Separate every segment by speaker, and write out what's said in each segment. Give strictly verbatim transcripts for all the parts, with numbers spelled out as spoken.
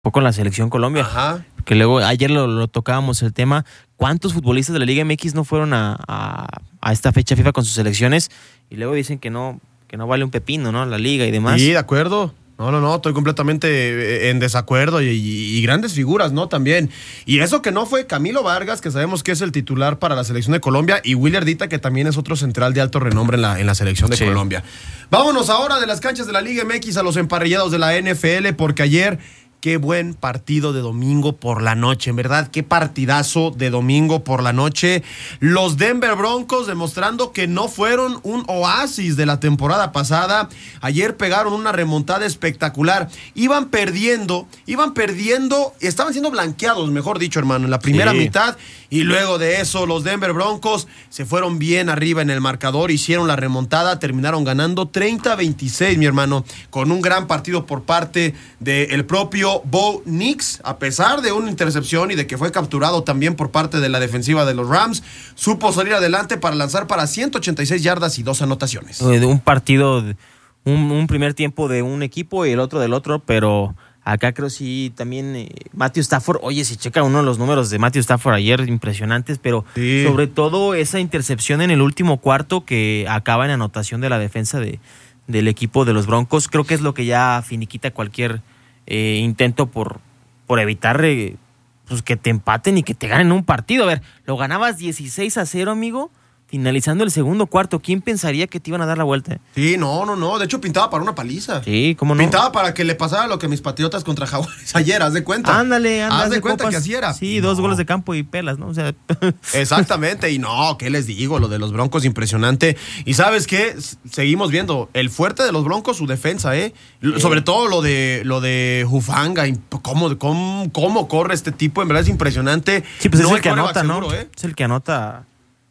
Speaker 1: con la selección Colombia.
Speaker 2: Ajá.
Speaker 1: Que luego, ayer lo, lo tocábamos el tema, ¿cuántos futbolistas de la Liga M X no fueron a, a, a esta fecha FIFA con sus selecciones? Y luego dicen que no, que no vale un pepino, ¿no? La liga y demás.
Speaker 2: Sí, de acuerdo. No, no, no, estoy completamente en desacuerdo y, y, y grandes figuras, ¿no? También. Y eso que no fue Camilo Vargas, que sabemos que es el titular para la selección de Colombia, y Willy Ardita, que también es otro central de alto renombre en la, en la selección de sí. Colombia. Vámonos ahora de las canchas de la Liga M X a los emparrillados de la N F L, porque ayer... Qué buen partido de domingo por la noche, en verdad, qué partidazo de domingo por la noche. Los Denver Broncos demostrando que no fueron un oasis de la temporada pasada. Ayer pegaron una remontada espectacular. Iban perdiendo, iban perdiendo, estaban siendo blanqueados, mejor dicho, hermano, en la primera sí. mitad. Y luego de eso, los Denver Broncos se fueron bien arriba en el marcador, hicieron la remontada, terminaron ganando treinta a veintiséis, mi hermano, con un gran partido por parte del propio Bo Nix, a pesar de una intercepción y de que fue capturado también por parte de la defensiva de los Rams, supo salir adelante para lanzar para ciento ochenta y seis yardas y dos anotaciones.
Speaker 1: Un partido, un, un primer tiempo de un equipo y el otro del otro, pero acá creo sí también eh, Matthew Stafford, oye, si checa uno de los números de Matthew Stafford ayer, impresionantes, pero sí. sobre todo esa intercepción en el último cuarto que acaba en anotación de la defensa de, del equipo de los Broncos, creo que es lo que ya finiquita cualquier eh, intento por, por evitar eh, pues que te empaten y que te ganen un partido. A ver, lo ganabas dieciséis a cero, amigo, finalizando el segundo cuarto. ¿Quién pensaría que te iban a dar la vuelta?
Speaker 2: Sí, no, no, no. De hecho, pintaba para una paliza.
Speaker 1: Sí, ¿cómo no?
Speaker 2: Pintaba para que le pasara lo que mis Patriotas contra Jaguares ayer, haz de cuenta.
Speaker 1: Ándale, ándale.
Speaker 2: Haz de cuenta
Speaker 1: copas.
Speaker 2: que así era.
Speaker 1: Sí,
Speaker 2: no.
Speaker 1: dos goles de campo y pelas, ¿no? O sea.
Speaker 2: Exactamente, y no, ¿qué les digo? Lo de los Broncos, impresionante. Y ¿sabes qué? Seguimos viendo el fuerte de los Broncos, su defensa, ¿eh? Sí. Sobre todo lo de lo de Hufanga, cómo, cómo, cómo corre este tipo, en verdad es impresionante.
Speaker 1: Sí, pues
Speaker 2: no
Speaker 1: es el que anota,
Speaker 2: seguro,
Speaker 1: ¿no?
Speaker 2: ¿eh?
Speaker 1: Es el que anota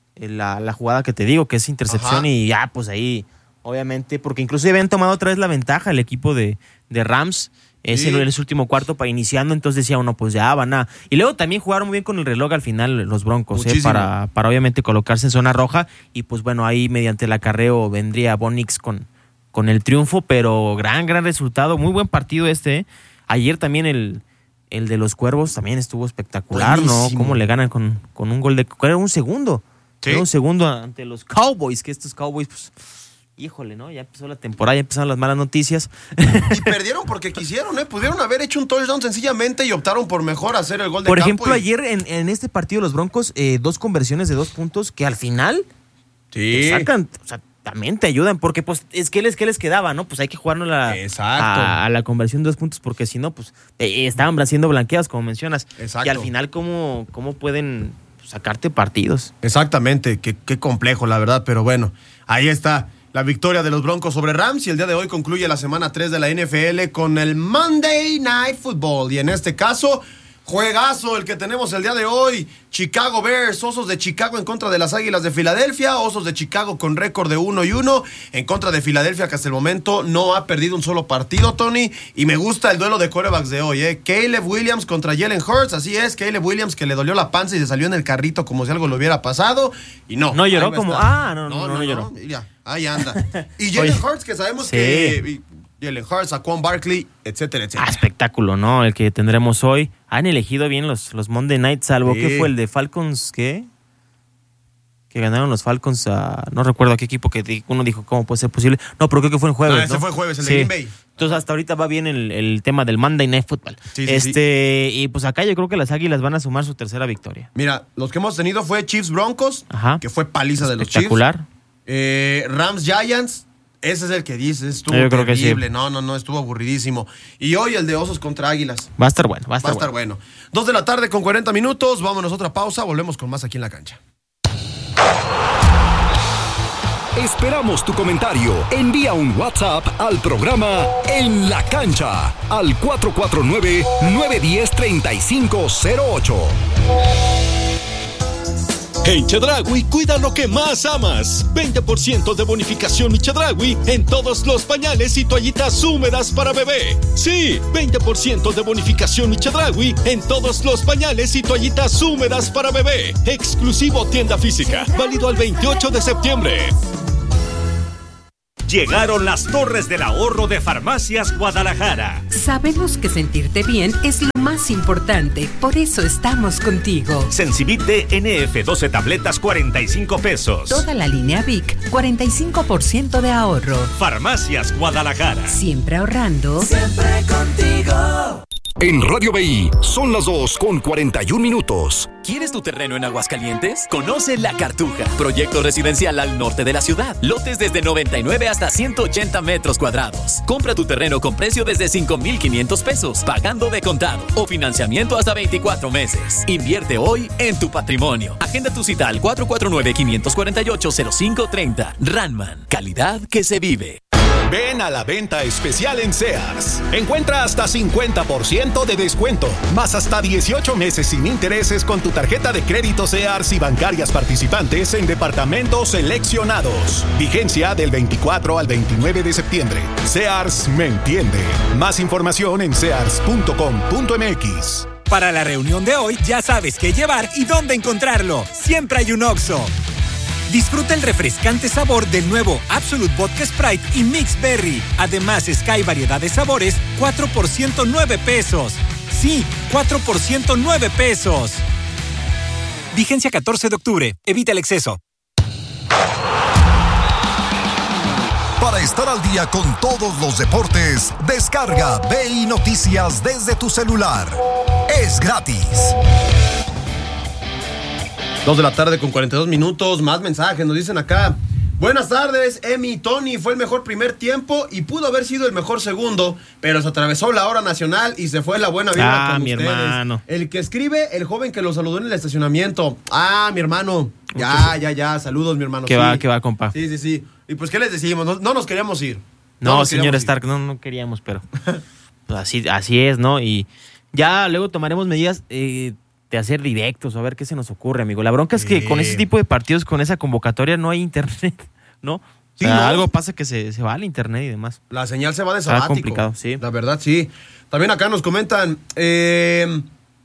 Speaker 1: La, la jugada que te digo, que es intercepción. Ajá. Y ya, pues ahí, obviamente, porque incluso habían tomado otra vez la ventaja el equipo de, de Rams, ese sí. en el último cuarto para iniciando, entonces decía uno, pues ya van a... Y luego también jugaron muy bien con el reloj al final los Broncos, eh, para, para obviamente colocarse en zona roja, y pues bueno, ahí mediante el acarreo vendría Bo Nix con, con el triunfo, pero gran, gran resultado, muy buen partido este, eh. Ayer también el... El de los Cuervos también estuvo espectacular, buenísimo. ¿No? Cómo le ganan con, con un gol de... ¿Cuál era? Un segundo. ¿Sí? Un segundo ante los Cowboys, que estos Cowboys, pues, híjole, ¿no? Ya empezó la temporada, ya empezaron las malas noticias.
Speaker 2: Y perdieron porque quisieron, ¿eh? Pudieron haber hecho un touchdown sencillamente y optaron por mejor hacer el gol de
Speaker 1: por
Speaker 2: campo.
Speaker 1: Por ejemplo,
Speaker 2: y...
Speaker 1: ayer en, en este partido los Broncos, eh, dos conversiones de dos puntos que al final
Speaker 2: sí.
Speaker 1: te sacan, o sea, también te ayudan, porque pues es que les, ¿qué les quedaba, no? Pues hay que jugarnos la, a, a la conversión de dos puntos, porque si no, pues eh, estaban siendo blanqueados, como mencionas.
Speaker 2: Exacto.
Speaker 1: Y al final, ¿cómo, cómo pueden sacarte partidos?
Speaker 2: Exactamente, qué, qué complejo, la verdad, pero bueno, ahí está la victoria de los Broncos sobre Rams, y el día de hoy concluye la semana tres de la N F L con el Monday Night Football, y en este caso... Juegazo el que tenemos el día de hoy. Chicago Bears, Osos de Chicago en contra de las Águilas de Filadelfia. Osos de Chicago con récord de uno y uno en contra de Filadelfia, que hasta el momento no ha perdido un solo partido, Tony. Y me gusta el duelo de quarterbacks de hoy, ¿eh? Caleb Williams contra Jalen Hurts. Así es, Caleb Williams, que le dolió la panza y se salió en el carrito como si algo le hubiera pasado. Y no.
Speaker 1: No lloró como... Ah, no, no, no, no, no, no lloró.
Speaker 2: Mira, ahí anda. Y Jalen Hurts, que sabemos sí. que... Jalen Hurts, Saquon Barkley, etcétera, etcétera.
Speaker 1: Ah, espectáculo, ¿no? El que tendremos hoy. Han elegido bien los, los Monday Night, salvo sí. que fue el de Falcons, ¿qué? Que ganaron los Falcons a... No recuerdo a qué equipo, que uno dijo, ¿cómo puede ser posible? No, pero creo que fue en jueves,
Speaker 2: Ah, ese
Speaker 1: ¿no?
Speaker 2: fue el jueves, el
Speaker 1: sí.
Speaker 2: de Green Bay.
Speaker 1: Entonces hasta ahorita va bien el, el tema del Monday Night Football.
Speaker 2: Sí, sí,
Speaker 1: este
Speaker 2: sí.
Speaker 1: Y pues acá yo creo que las Águilas van a sumar su tercera victoria.
Speaker 2: Mira, los que hemos tenido fue Chiefs Broncos,
Speaker 1: Ajá.
Speaker 2: que fue paliza de los Chiefs.
Speaker 1: Espectacular.
Speaker 2: Eh, Rams Giants. Ese es el que dices, estuvo
Speaker 1: Yo creo
Speaker 2: terrible,
Speaker 1: que sí.
Speaker 2: no, no, no, estuvo aburridísimo. Y hoy el de Osos contra Águilas.
Speaker 1: Va a estar bueno, va a estar,
Speaker 2: va a estar bueno. bueno. Dos de la tarde con cuarenta minutos, vámonos a otra pausa, volvemos con más aquí en la cancha.
Speaker 3: Esperamos tu comentario. Envía un WhatsApp al programa En la Cancha al cuatro cuatro nueve, nueve uno cero, tres cinco cero ocho.
Speaker 4: En Chedraui, cuida lo que más amas. veinte por ciento de bonificación Chedraui en todos los pañales y toallitas húmedas para bebé. Sí, veinte por ciento de bonificación Chedraui en todos los pañales y toallitas húmedas para bebé. Exclusivo tienda física, válido al veintiocho de septiembre.
Speaker 5: Llegaron las torres del ahorro de Farmacias Guadalajara.
Speaker 6: Sabemos que sentirte bien es lo más importante, por eso estamos contigo.
Speaker 5: Sensibit D N F doce tabletas, cuarenta y cinco pesos.
Speaker 6: Toda la línea Vic, cuarenta y cinco por ciento de ahorro.
Speaker 5: Farmacias Guadalajara.
Speaker 6: Siempre ahorrando.
Speaker 7: Siempre contigo.
Speaker 3: En Radio B I son las dos con cuarenta y un minutos.
Speaker 8: ¿Quieres tu terreno en Aguascalientes? Conoce La Cartuja, proyecto residencial al norte de la ciudad. Lotes desde noventa y nueve hasta ciento ochenta metros cuadrados. Compra tu terreno con precio desde cinco mil quinientos pesos, pagando de contado o financiamiento hasta veinticuatro meses. Invierte hoy en tu patrimonio. Agenda tu cita al cuatro cuatro nueve, cinco cuatro ocho, cero cinco tres cero. Ranman, calidad que se vive.
Speaker 4: Ven a la venta especial en Sears. Encuentra hasta cincuenta por ciento de descuento, más hasta dieciocho meses sin intereses con tu tarjeta de crédito Sears y bancarias participantes en departamentos seleccionados. Vigencia del veinticuatro al veintinueve de septiembre. Sears me entiende. Más información en sears punto com punto m x.
Speaker 9: Para la reunión de hoy ya sabes qué llevar y dónde encontrarlo. Siempre hay un Oxxo. Disfruta el refrescante sabor del nuevo Absolute Vodka Sprite y Mix Berry. Además, Sky variedad de sabores, cuatro por ciento nueve pesos. Sí, cuatro por ciento nueve pesos. Vigencia catorce de octubre. Evita el exceso.
Speaker 3: Para estar al día con todos los deportes, descarga B I Noticias desde tu celular. Es gratis.
Speaker 2: Dos de la tarde con cuarenta y dos minutos, más mensajes, nos dicen acá. Buenas tardes, Emi, Tony, fue el mejor primer tiempo y pudo haber sido el mejor segundo, pero se atravesó la hora nacional y se fue la buena vida
Speaker 1: ah,
Speaker 2: con
Speaker 1: mi
Speaker 2: ustedes.
Speaker 1: hermano.
Speaker 2: El que escribe, el joven que lo saludó en el estacionamiento. Ah, mi hermano. Ya, ya, ya, saludos, mi hermano.
Speaker 1: Que
Speaker 2: sí.
Speaker 1: va, que va, compa.
Speaker 2: Sí, sí, sí. Y pues, ¿qué les decimos? No, no nos queríamos ir.
Speaker 1: No,
Speaker 2: No,
Speaker 1: señor Stark, no, no queríamos, pero pues así, así es, ¿no? Y ya luego tomaremos medidas eh, de hacer directos, a ver qué se nos ocurre, amigo. La bronca es que
Speaker 2: Sí.
Speaker 1: con ese tipo de partidos, con esa convocatoria, no hay internet, ¿no?
Speaker 2: Sí,
Speaker 1: o sea,
Speaker 2: ¿no?
Speaker 1: algo pasa que se, se va al internet y demás.
Speaker 2: La señal se va de
Speaker 1: Está
Speaker 2: sabático.
Speaker 1: complicado, sí.
Speaker 2: La verdad, sí. También acá nos comentan. Eh,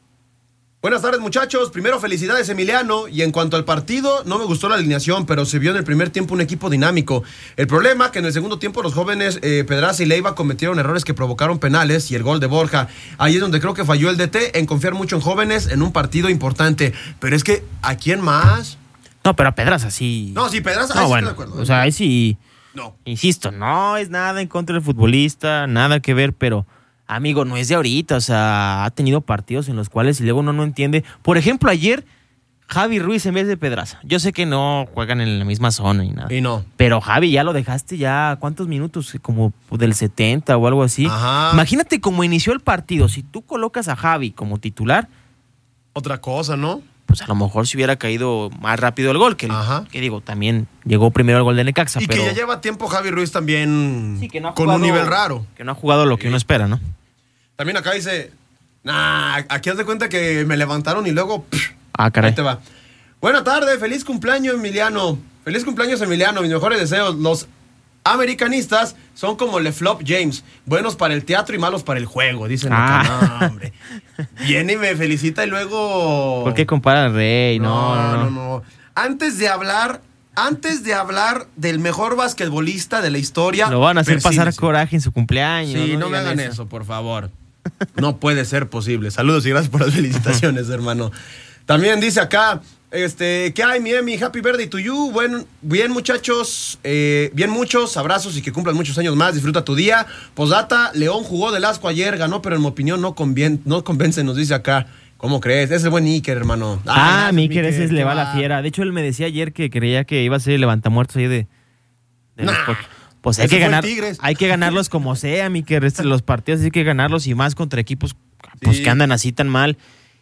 Speaker 2: buenas tardes, muchachos. Primero, felicidades, Emiliano. Y en cuanto al partido, no me gustó la alineación, pero se vio en el primer tiempo un equipo dinámico. El problema que en el segundo tiempo los jóvenes eh, Pedraza y Leiva cometieron errores que provocaron penales y el gol de Borja. Ahí es donde creo que falló el D T en confiar mucho en jóvenes en un partido importante. Pero es que, ¿a quién más?
Speaker 1: No, pero a Pedraza sí.
Speaker 2: No, sí, Pedraza,
Speaker 1: No,
Speaker 2: ahí sí
Speaker 1: bueno,
Speaker 2: estoy de acuerdo.
Speaker 1: o sea, ahí sí.
Speaker 2: No.
Speaker 1: Insisto, no es nada en contra del futbolista, nada que ver, pero amigo, no es de ahorita, o sea, ha tenido partidos en los cuales luego uno no entiende. Por ejemplo, ayer, Javi Ruiz en vez de Pedraza. Yo sé que no juegan en la misma zona y nada.
Speaker 2: Y no.
Speaker 1: Pero Javi, ya lo dejaste ya, ¿cuántos minutos? Como del setenta o algo así.
Speaker 2: Ajá.
Speaker 1: Imagínate cómo inició el partido. Si tú colocas a Javi como titular,
Speaker 2: Otra cosa, ¿no?
Speaker 1: pues a lo mejor si hubiera caído más rápido el gol. Que,
Speaker 2: Ajá.
Speaker 1: que digo, también llegó primero el gol de Necaxa.
Speaker 2: Y
Speaker 1: pero
Speaker 2: que ya lleva tiempo Javi Ruiz también
Speaker 1: sí, que no ha
Speaker 2: con
Speaker 1: jugado-
Speaker 2: un nivel raro.
Speaker 1: Que no ha jugado lo que uno espera, ¿no?
Speaker 2: También acá dice, nah, aquí haz de cuenta que me levantaron y luego, pff,
Speaker 1: Ah, caray.
Speaker 2: ahí te va. Buena tarde, feliz cumpleaños, Emiliano. Feliz cumpleaños, Emiliano. Mis mejores deseos. Los americanistas son como LeFlop James, buenos para el teatro y malos para el juego, dicen acá.
Speaker 1: Ah.
Speaker 2: No, hombre. Viene y me felicita y luego...
Speaker 1: ¿Por qué compara al Rey? No, no, no.
Speaker 2: no. Antes de hablar, antes de hablar del mejor basquetbolista de la historia...
Speaker 1: Lo van a hacer pasar
Speaker 2: persínese.
Speaker 1: coraje en su cumpleaños.
Speaker 2: Sí, no, me
Speaker 1: digan
Speaker 2: hagan eso. por favor. No puede ser posible. Saludos y gracias por las felicitaciones, hermano. También dice acá, este, ¿qué hay, mi Emi? Happy birthday to you. Buen, bien, muchachos. Eh, bien, muchos abrazos y que cumplan muchos años más. Disfruta tu día. Posdata, León jugó del asco ayer, ganó, pero en mi opinión no, convien, no convence, nos dice acá. ¿Cómo crees? Ese es el buen Iker, hermano.
Speaker 1: Ah,
Speaker 2: gracias,
Speaker 1: Miker, ese es
Speaker 2: ¿qué
Speaker 1: le va la fiera. De hecho, él me decía ayer que creía que iba a ser el levantamuertos ahí de... de los
Speaker 2: Nah.
Speaker 1: por- pues hay
Speaker 2: Ese
Speaker 1: que
Speaker 2: fue el
Speaker 1: ganar,
Speaker 2: Tigres.
Speaker 1: hay que ganarlos como sea, Miker. Este, los partidos hay que ganarlos y más contra equipos pues,
Speaker 2: Sí.
Speaker 1: que andan así tan mal.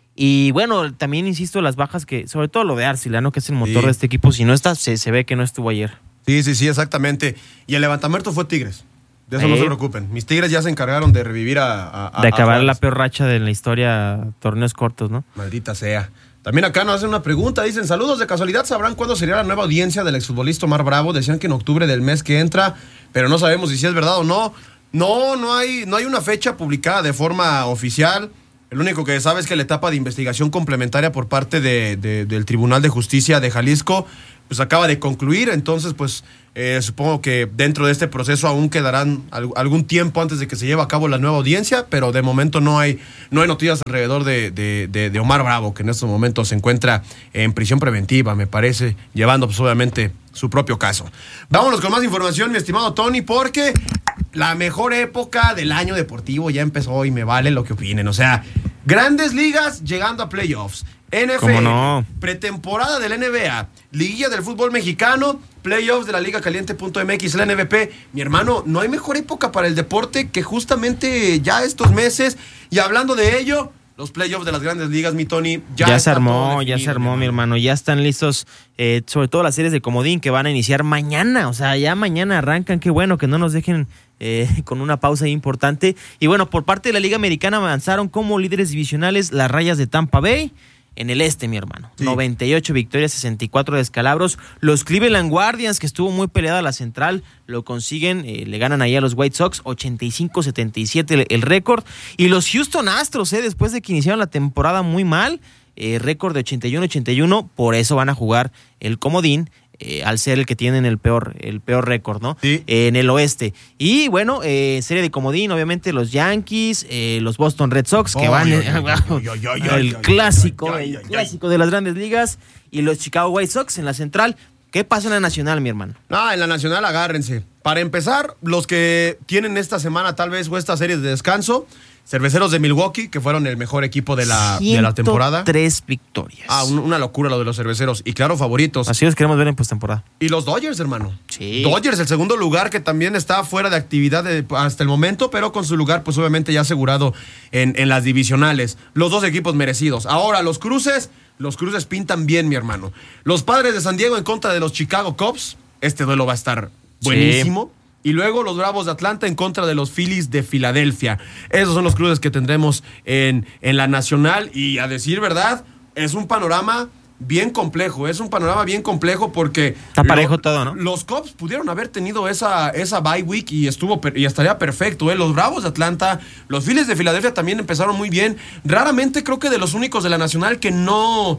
Speaker 1: Y bueno, también insisto, las bajas que, sobre todo lo de Arcila, ¿no? Que es el motor
Speaker 2: Sí.
Speaker 1: de este equipo. Si no está, se, se ve que no estuvo ayer.
Speaker 2: Sí, sí, sí, exactamente. Y el levantamuerto fue Tigres. De eso no
Speaker 1: Sí.
Speaker 2: se preocupen. Mis Tigres ya se encargaron de revivir a... a- a-
Speaker 1: De
Speaker 2: a
Speaker 1: acabar
Speaker 2: Juárez.
Speaker 1: la peor racha de la historia, torneos cortos, ¿no?
Speaker 2: Maldita sea. También acá nos hacen una pregunta. Dicen, saludos, de casualidad, ¿sabrán cuándo sería la nueva audiencia del exfutbolista Omar Bravo? Decían que en octubre del mes que entra, pero no sabemos si sí es verdad o no. No, no hay, no hay una fecha publicada de forma oficial. El único que sabe es que la etapa de investigación complementaria por parte de, de, del Tribunal de Justicia de Jalisco pues acaba de concluir, entonces pues eh, supongo que dentro de este proceso aún quedarán al, algún tiempo antes de que se lleve a cabo la nueva audiencia, pero de momento no hay, no hay noticias alrededor de, de, de, de Omar Bravo, que en estos momentos se encuentra en prisión preventiva, me parece, llevando pues obviamente su propio caso. Vámonos con más información, mi estimado Tony, porque la mejor época del año deportivo ya empezó y me vale lo que opinen. O sea, grandes ligas llegando a playoffs. N F L,
Speaker 1: no?
Speaker 2: pretemporada del N B A, liguilla del fútbol mexicano, playoffs de la Liga Caliente punto M X, la N B P. Mi hermano, no hay mejor época para el deporte que justamente ya estos meses. Y hablando de ello, los playoffs de las grandes ligas, mi Tony, ya,
Speaker 1: ya se armó, ya se armó, mi hermano. Ya están listos, eh, sobre todo las series de comodín que van a iniciar mañana. O sea, ya mañana arrancan. Qué bueno que no nos dejen eh, con una pausa importante. Y bueno, por parte de la Liga Americana avanzaron como líderes divisionales las Rayas de Tampa Bay. En el este, mi hermano. Sí. noventa y ocho victorias, sesenta y cuatro descalabros. Los Cleveland Guardians, que estuvo muy peleada la central, lo consiguen, eh, le ganan ahí a los White Sox, ochenta y cinco setenta y siete el, el récord. Y los Houston Astros, eh, después de que iniciaron la temporada muy mal, eh, récord de ochenta y uno ochenta y uno, por eso van a jugar el comodín. Eh, al ser el que tienen el peor el peor récord, ¿no?
Speaker 2: Sí.
Speaker 1: Eh, en el oeste. Y bueno, eh, serie de comodín, obviamente los Yankees, eh, los Boston Red Sox, que oh, van yo, yo, yo, yo, yo, yo, el yo, clásico, yo, yo, yo, yo, el clásico de las grandes ligas, y los Chicago White Sox en la central. ¿Qué pasa en la nacional, mi hermano?
Speaker 2: No, en la nacional agárrense. Para empezar, los que tienen esta semana tal vez o esta serie de descanso, Cerveceros de Milwaukee, que fueron el mejor equipo de la, de la temporada.
Speaker 1: Tres victorias.
Speaker 2: Ah, un, una locura lo de los Cerveceros. Y claro, favoritos.
Speaker 1: Así los queremos ver en postemporada.
Speaker 2: Y los Dodgers, hermano.
Speaker 1: Sí.
Speaker 2: Dodgers, el segundo lugar, que también está fuera de actividad de, hasta el momento, pero con su lugar, pues obviamente ya asegurado en, en las divisionales. Los dos equipos merecidos. Ahora, los cruces, los cruces pintan bien, mi hermano. Los Padres de San Diego en contra de los Chicago Cubs. Este duelo va a estar buenísimo. Sí. Y luego los Bravos de Atlanta en contra de los Phillies de Filadelfia. Esos son los cruces que tendremos en, en la nacional. Y a decir verdad, es un panorama bien complejo. Es un panorama bien complejo porque...
Speaker 1: Está parejo lo, todo, ¿no?
Speaker 2: Los Cubs pudieron haber tenido esa, esa bye week y estuvo y estaría perfecto, ¿eh? Los Bravos de Atlanta, los Phillies de Filadelfia también empezaron muy bien. Raramente creo que de los únicos de la nacional que no...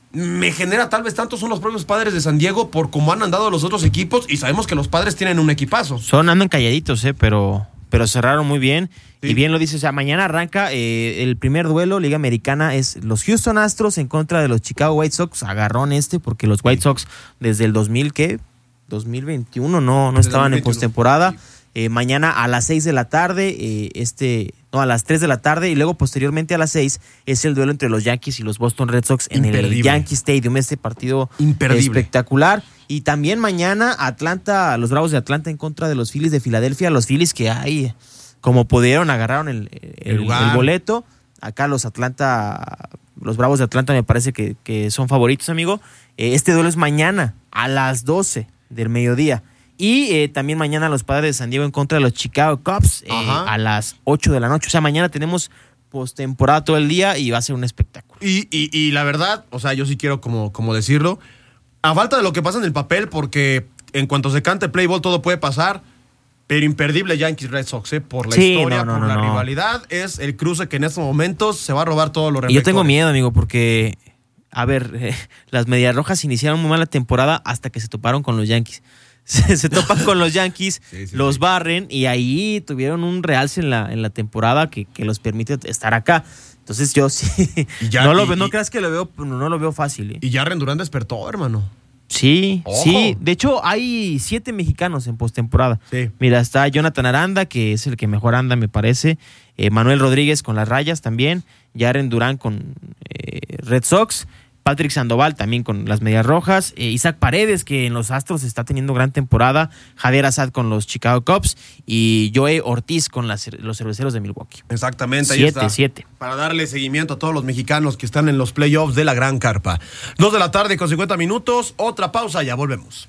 Speaker 2: me genera tal vez tanto son los propios Padres de San Diego por cómo han andado los otros equipos, y sabemos que los Padres tienen un equipazo.
Speaker 1: Son, andan calladitos, eh, pero, pero cerraron muy bien. Sí. Y bien lo dices, o sea, mañana arranca eh, el primer duelo, Liga Americana, es los Houston Astros en contra de los Chicago White Sox. Agarrón este, porque los White Sox desde el dos mil, ¿qué? dos mil veintiuno no, no estaban en postemporada. Sí. Eh, mañana a las seis de la tarde, eh, este, no, a las tres de la tarde, y luego posteriormente a las seis es el duelo entre los Yankees y los Boston Red Sox en el Yankee Stadium. Este partido
Speaker 2: imperdible,
Speaker 1: espectacular. Y también mañana Atlanta, los Bravos de Atlanta en contra de los Phillies de Filadelfia. Los Phillies que hay, como pudieron, agarraron el, el, el, el boleto. Acá los Atlanta, los Bravos de Atlanta me parece que, que son favoritos, amigo. Eh, este duelo es mañana a las doce del mediodía. Y eh, también mañana los Padres de San Diego en contra de los Chicago Cubs eh, a las ocho de la noche. O sea, mañana tenemos postemporada todo el día y va a ser un espectáculo.
Speaker 2: Y, y, y la verdad, o sea, yo sí quiero como, como decirlo, a falta de lo que pasa en el papel, porque en cuanto se cante play ball todo puede pasar, pero imperdible Yankees Red Sox, ¿eh? Por la sí, historia, no, no, por no, la no. rivalidad, es el cruce que en estos momentos se va a robar todos los reflectores.
Speaker 1: Y yo tengo miedo, amigo, porque, a ver, eh, las Medias Rojas iniciaron muy mal la temporada hasta que se toparon con los Yankees. Se, se topan con los Yankees, sí, sí, los sí. barren y ahí tuvieron un realce en la, en la temporada que, que los permite estar acá. Entonces yo sí, ya, no, lo, y, no creas que lo veo, no lo veo fácil. ¿eh?
Speaker 2: Y ya Rendurán despertó, hermano.
Speaker 1: Sí, Ojo. sí. De hecho, hay siete mexicanos en postemporada.
Speaker 2: Sí.
Speaker 1: Mira, está Jonathan Aranda, que es el que mejor anda, me parece. Eh, Manuel Rodríguez con las Rayas también. Yaren Durán con eh, Red Sox. Patrick Sandoval también con las Medias Rojas, eh, Isaac Paredes, que en los Astros está teniendo gran temporada, Javier Assad con los Chicago Cubs y Joey Ortiz con las, los Cerveceros de Milwaukee.
Speaker 2: Exactamente, ahí
Speaker 1: siete,
Speaker 2: está.
Speaker 1: Siete.
Speaker 2: Para darle seguimiento a todos los mexicanos que están en los playoffs de la Gran Carpa. Dos de la tarde con cincuenta minutos, otra pausa, ya volvemos.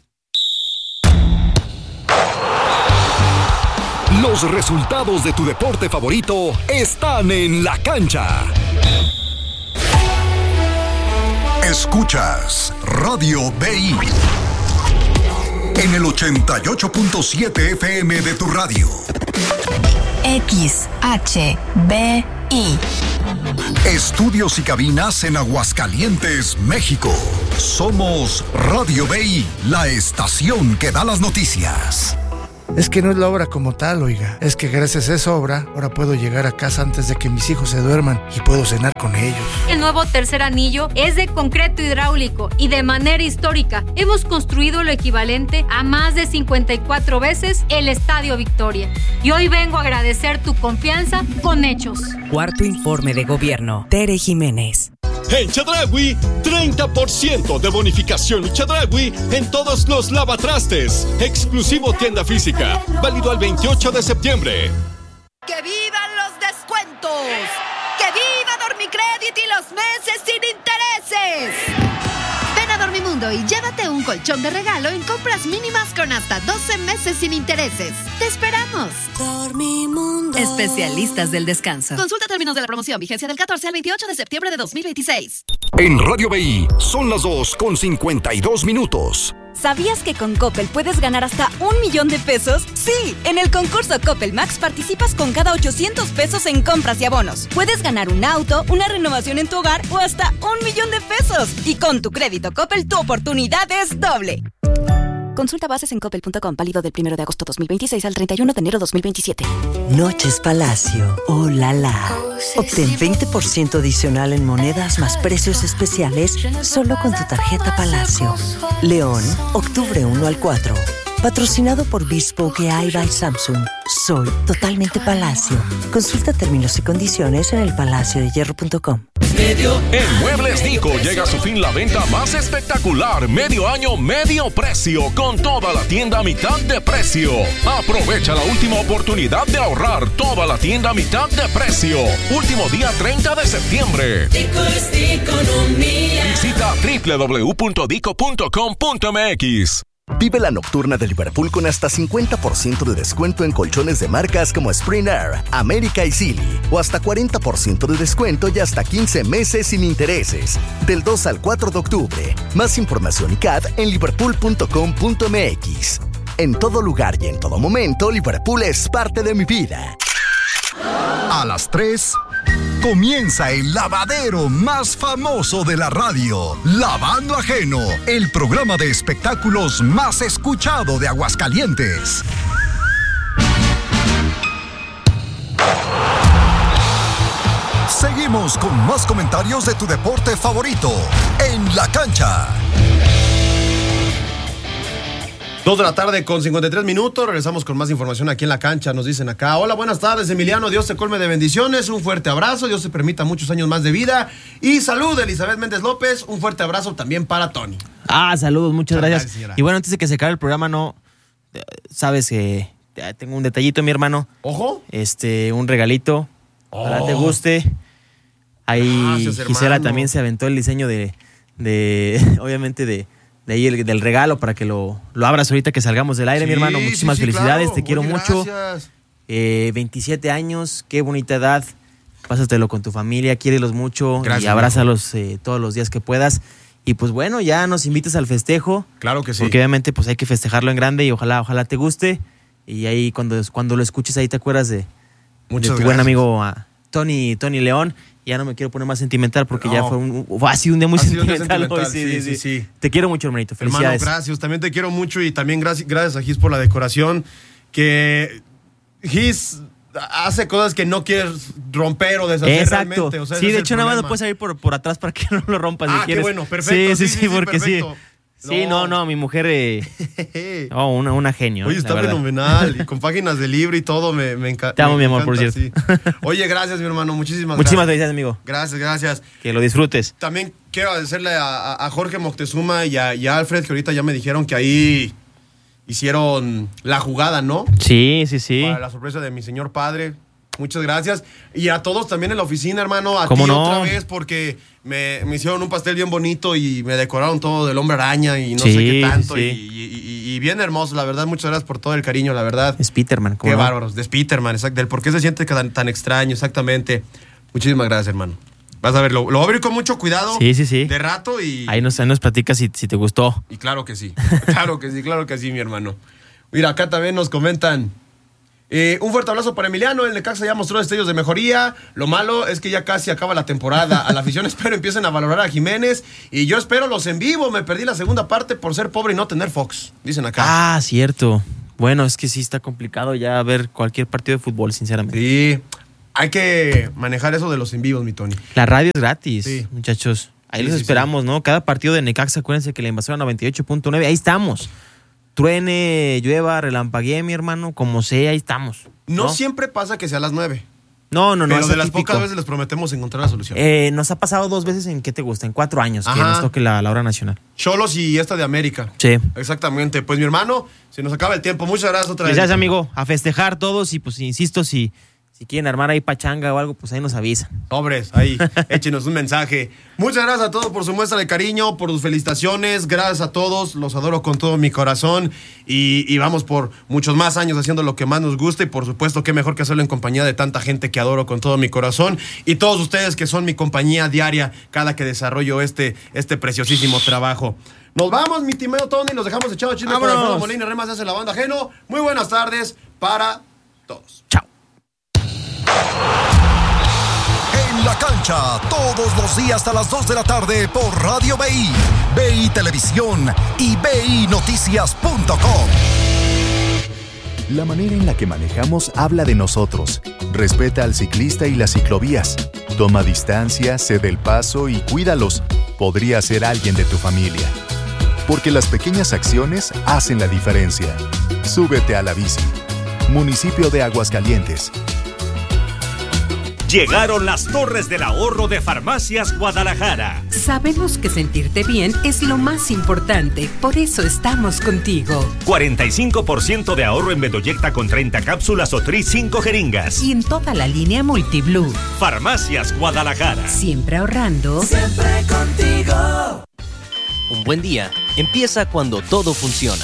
Speaker 3: Los resultados de tu deporte favorito están en la cancha. Escuchas Radio B I en el ochenta y ocho punto siete F M de tu radio.
Speaker 10: X H B I
Speaker 3: Estudios y cabinas en Aguascalientes, México. Somos Radio B I, la estación que da las noticias.
Speaker 10: Es que no es la obra como tal, oiga. Es que gracias a esa obra, ahora puedo llegar a casa antes de que mis hijos se duerman y puedo cenar con ellos.
Speaker 11: El nuevo tercer anillo es de concreto hidráulico y de manera histórica hemos construido lo equivalente a más de cincuenta y cuatro veces el Estadio Victoria. Y hoy vengo a agradecer tu confianza con hechos.
Speaker 12: Cuarto informe de gobierno. Tere Jiménez.
Speaker 4: En Chedraui, treinta por ciento de bonificación y Chedraui en todos los lavatrastes. Exclusivo tienda física. Válido al veintiocho de septiembre.
Speaker 13: ¡Que vivan los descuentos! ¡Que viva Dormicredit y los meses sin intereses! Ven a Dormimundo y llévate un colchón de regalo en compras mínimas con hasta doce meses sin intereses. ¡Te esperamos!
Speaker 14: Dormimundo. Especialistas del descanso.
Speaker 13: Consulta términos de la promoción. Vigencia del catorce al veintiocho de septiembre de dos mil veintiséis.
Speaker 3: En Radio B I son las dos con cincuenta y dos minutos.
Speaker 15: ¿Sabías que con Coppel puedes ganar hasta un millón de pesos? Sí, en el concurso Coppel Max participas con cada ochocientos pesos en compras y abonos. Puedes ganar un auto, una renovación en tu hogar o hasta un millón de pesos. Y con tu crédito Coppel, tu oportunidad es doble. Consulta bases en coppel punto com, válido del primero de agosto dos mil veintiséis al treinta y uno de enero dos mil veintisiete.
Speaker 16: Noches Palacio, oh la la. Obtén veinte por ciento adicional en monedas más precios especiales solo con tu tarjeta Palacio. León, octubre uno al cuatro. Patrocinado por Bespoke A I by Samsung. Soy totalmente Palacio. Consulta términos y condiciones en el palacio de hierro punto com.
Speaker 17: En Muebles Dico llega a su fin la venta más espectacular. Medio año, medio precio. Con toda la tienda a mitad de precio. Aprovecha la última oportunidad de ahorrar. Toda la tienda a mitad de precio. Último día treinta de septiembre.
Speaker 7: Dico es economía.
Speaker 17: Visita doble u doble u doble u punto dico punto com punto m x.
Speaker 18: Vive la nocturna de Liverpool con hasta cincuenta por ciento de descuento en colchones de marcas como Spring Air, América y Silly. O hasta cuarenta por ciento de descuento y hasta quince meses sin intereses. Del dos al cuatro de octubre. Más información y C A D en liverpool punto com punto m x. En todo lugar y en todo momento, Liverpool es parte de mi vida.
Speaker 3: A las tres comienza el lavadero más famoso de la radio, Lavando Ajeno, el programa de espectáculos más escuchado de Aguascalientes. Seguimos con más comentarios de tu deporte favorito, En la Cancha.
Speaker 2: Dos de la tarde con cincuenta y tres minutos. Regresamos con más información aquí en La Cancha. Nos dicen acá: hola, buenas tardes, Emiliano. Dios te colme de bendiciones. Un fuerte abrazo. Dios te permita muchos años más de vida. Y salud, Elizabeth Méndez López. Un fuerte abrazo también para Tony.
Speaker 1: Ah, saludos, muchas
Speaker 2: Muchas
Speaker 1: gracias.
Speaker 2: gracias,
Speaker 1: Y bueno, antes de que se acabe el programa, no. Sabes que eh, tengo un detallito, mi hermano.
Speaker 2: Ojo.
Speaker 1: Este, un regalito. Ojalá
Speaker 2: Oh.
Speaker 1: te guste. Ahí
Speaker 2: Gracias,
Speaker 1: Gisela
Speaker 2: hermano.
Speaker 1: también se aventó el diseño de. de obviamente de. De ahí el, del regalo para que lo, lo abras ahorita que salgamos del aire,
Speaker 2: Sí,
Speaker 1: mi hermano. Muchísimas
Speaker 2: sí, sí,
Speaker 1: felicidades,
Speaker 2: claro.
Speaker 1: te quiero
Speaker 2: Muy
Speaker 1: mucho.
Speaker 2: gracias.
Speaker 1: Eh, veintisiete años, qué bonita edad. Pásatelo con tu familia, quiérelos mucho.
Speaker 2: Gracias,
Speaker 1: y abrázalos eh, todos los días que puedas. Y pues bueno, ya nos invites al festejo.
Speaker 2: Claro que sí.
Speaker 1: Porque obviamente pues hay que festejarlo en grande y ojalá, ojalá te guste. Y ahí cuando, cuando lo escuches ahí te acuerdas de, de tu
Speaker 2: Muchas
Speaker 1: buen
Speaker 2: gracias.
Speaker 1: amigo ah, Tony, Tony León. Ya no me quiero poner más sentimental porque
Speaker 2: No.
Speaker 1: ya fue un, un- ha sido un día muy
Speaker 2: Ha sido un día
Speaker 1: sentimental, hoy.
Speaker 2: sentimental,
Speaker 1: Sí,
Speaker 2: sí,
Speaker 1: sí, sí.
Speaker 2: sí, sí.
Speaker 1: Te quiero mucho, hermanito.
Speaker 2: Hermano,
Speaker 1: Felicidades.
Speaker 2: gracias. También te quiero mucho y también gracias, gracias a Gis por la decoración. Que Gis hace cosas que no quieres romper o deshacer
Speaker 1: Exacto.
Speaker 2: realmente. O sea,
Speaker 1: sí,
Speaker 2: ese
Speaker 1: de
Speaker 2: es
Speaker 1: hecho,
Speaker 2: el
Speaker 1: nada más lo
Speaker 2: problema.
Speaker 1: puedes salir por, por atrás para que no lo rompas
Speaker 2: Ah,
Speaker 1: si
Speaker 2: qué
Speaker 1: quieres.
Speaker 2: bueno, perfecto.
Speaker 1: Sí, sí,
Speaker 2: Sí,
Speaker 1: sí,
Speaker 2: sí, sí,
Speaker 1: porque
Speaker 2: perfecto.
Speaker 1: sí. Sí, no, no, mi mujer. Eh, oh, una, una genio.
Speaker 2: Oye,
Speaker 1: eh,
Speaker 2: está
Speaker 1: la verdad.
Speaker 2: fenomenal. Y con páginas de libro y todo, me, me, enca-
Speaker 1: Te amo,
Speaker 2: me
Speaker 1: mi amor, por
Speaker 2: encanta,
Speaker 1: cierto.
Speaker 2: sí. Oye, gracias, mi hermano. Muchísimas,
Speaker 1: Muchísimas
Speaker 2: gracias.
Speaker 1: felicidades, amigo.
Speaker 2: Gracias, gracias.
Speaker 1: Que lo disfrutes.
Speaker 2: También quiero agradecerle a, a- a Jorge Moctezuma y a, y a Alfred, que ahorita ya me dijeron que ahí hicieron la jugada, ¿no?
Speaker 1: Sí, sí, sí.
Speaker 2: Para la sorpresa de mi señor padre. Muchas gracias. Y a todos también en la oficina, hermano. A ti
Speaker 1: ¿Cómo no?
Speaker 2: otra vez, porque me, me hicieron un pastel bien bonito y me decoraron todo del hombre araña y no
Speaker 1: Sí,
Speaker 2: sé qué tanto.
Speaker 1: sí.
Speaker 2: Y, y- y- y bien hermoso, la verdad. Muchas gracias por todo el cariño, la verdad.
Speaker 1: Spiderman, ¿cómo
Speaker 2: Qué
Speaker 1: no?
Speaker 2: bárbaros. De Spiderman, exacto. Del por qué se siente tan, tan extraño, exactamente. Muchísimas gracias, hermano. Vas a ver, lo, lo voy a abrir con mucho cuidado.
Speaker 1: Sí, sí, sí.
Speaker 2: De rato y.
Speaker 1: Ahí nos, ahí nos platicas si, si te gustó.
Speaker 2: Y claro que sí. Claro que sí, claro que sí, mi hermano. Mira, acá también nos comentan. Eh, un fuerte abrazo para Emiliano. El Necaxa ya mostró destellos de mejoría. Lo malo es que ya casi acaba la temporada. A la afición espero empiecen a valorar a Jiménez. Y yo espero los en vivo. Me perdí la segunda parte por ser pobre y no tener Fox. Dicen acá.
Speaker 1: Ah, cierto. Bueno, es que sí está complicado ya ver cualquier partido de fútbol, sinceramente.
Speaker 2: Sí. Hay que manejar eso de los en vivos, mi Tony.
Speaker 1: La radio es gratis, sí. Muchachos. Ahí
Speaker 2: sí,
Speaker 1: los
Speaker 2: sí,
Speaker 1: esperamos,
Speaker 2: sí.
Speaker 1: ¿no? Cada partido de Necaxa, acuérdense que la invasión a noventa y ocho punto nueve. Ahí estamos. Truene, llueva, relampaguee, mi hermano, como sea, ahí estamos.
Speaker 2: No,
Speaker 1: no
Speaker 2: siempre pasa que sea a las nueve.
Speaker 1: No, no, no.
Speaker 2: Pero de las
Speaker 1: atípico.
Speaker 2: pocas veces les prometemos encontrar la solución.
Speaker 1: Eh, nos ha pasado dos veces en, ¿qué te gusta? En cuatro años Ajá. que nos toque la, la hora nacional.
Speaker 2: Cholos y esta de América.
Speaker 1: Sí.
Speaker 2: Exactamente. Pues mi hermano, se nos acaba el tiempo. Muchas gracias otra vez.
Speaker 1: Gracias, amigo. A festejar todos y pues insisto, si... Si quieren armar ahí pachanga o algo, pues ahí nos avisan.
Speaker 2: Sobres, ahí, échenos un mensaje. Muchas gracias a todos por su muestra de cariño, por sus felicitaciones. Gracias a todos, los adoro con todo mi corazón. Y, y vamos por muchos más años haciendo lo que más nos gusta. Y por supuesto, qué mejor que hacerlo en compañía de tanta gente que adoro con todo mi corazón. Y todos ustedes que son mi compañía diaria cada que desarrollo este, este preciosísimo trabajo. Nos vamos, mi timeo Tony, los dejamos echados chisme con Alfredo Molina y Remas hace la banda ajeno. Muy buenas tardes para todos.
Speaker 1: Chao.
Speaker 3: En la cancha, todos los días a las dos de la tarde por Radio B I, B I Televisión y B I Noticias punto com.
Speaker 19: La manera en la que manejamos habla de nosotros. Respeta al ciclista y las ciclovías. Toma distancia, cede el paso y cuídalos. Podría ser alguien de tu familia. Porque las pequeñas acciones hacen la diferencia. Súbete a la bici. Municipio de Aguascalientes.
Speaker 5: Llegaron las Torres del Ahorro de Farmacias Guadalajara.
Speaker 6: Sabemos que sentirte bien es lo más importante, por eso estamos contigo.
Speaker 5: cuarenta y cinco por ciento de ahorro en Bedoyecta con treinta cápsulas o Tris cinco jeringas.
Speaker 6: Y en toda la línea Multiblue.
Speaker 5: Farmacias Guadalajara.
Speaker 6: Siempre ahorrando.
Speaker 20: Siempre contigo.
Speaker 21: Un buen día empieza cuando todo funciona.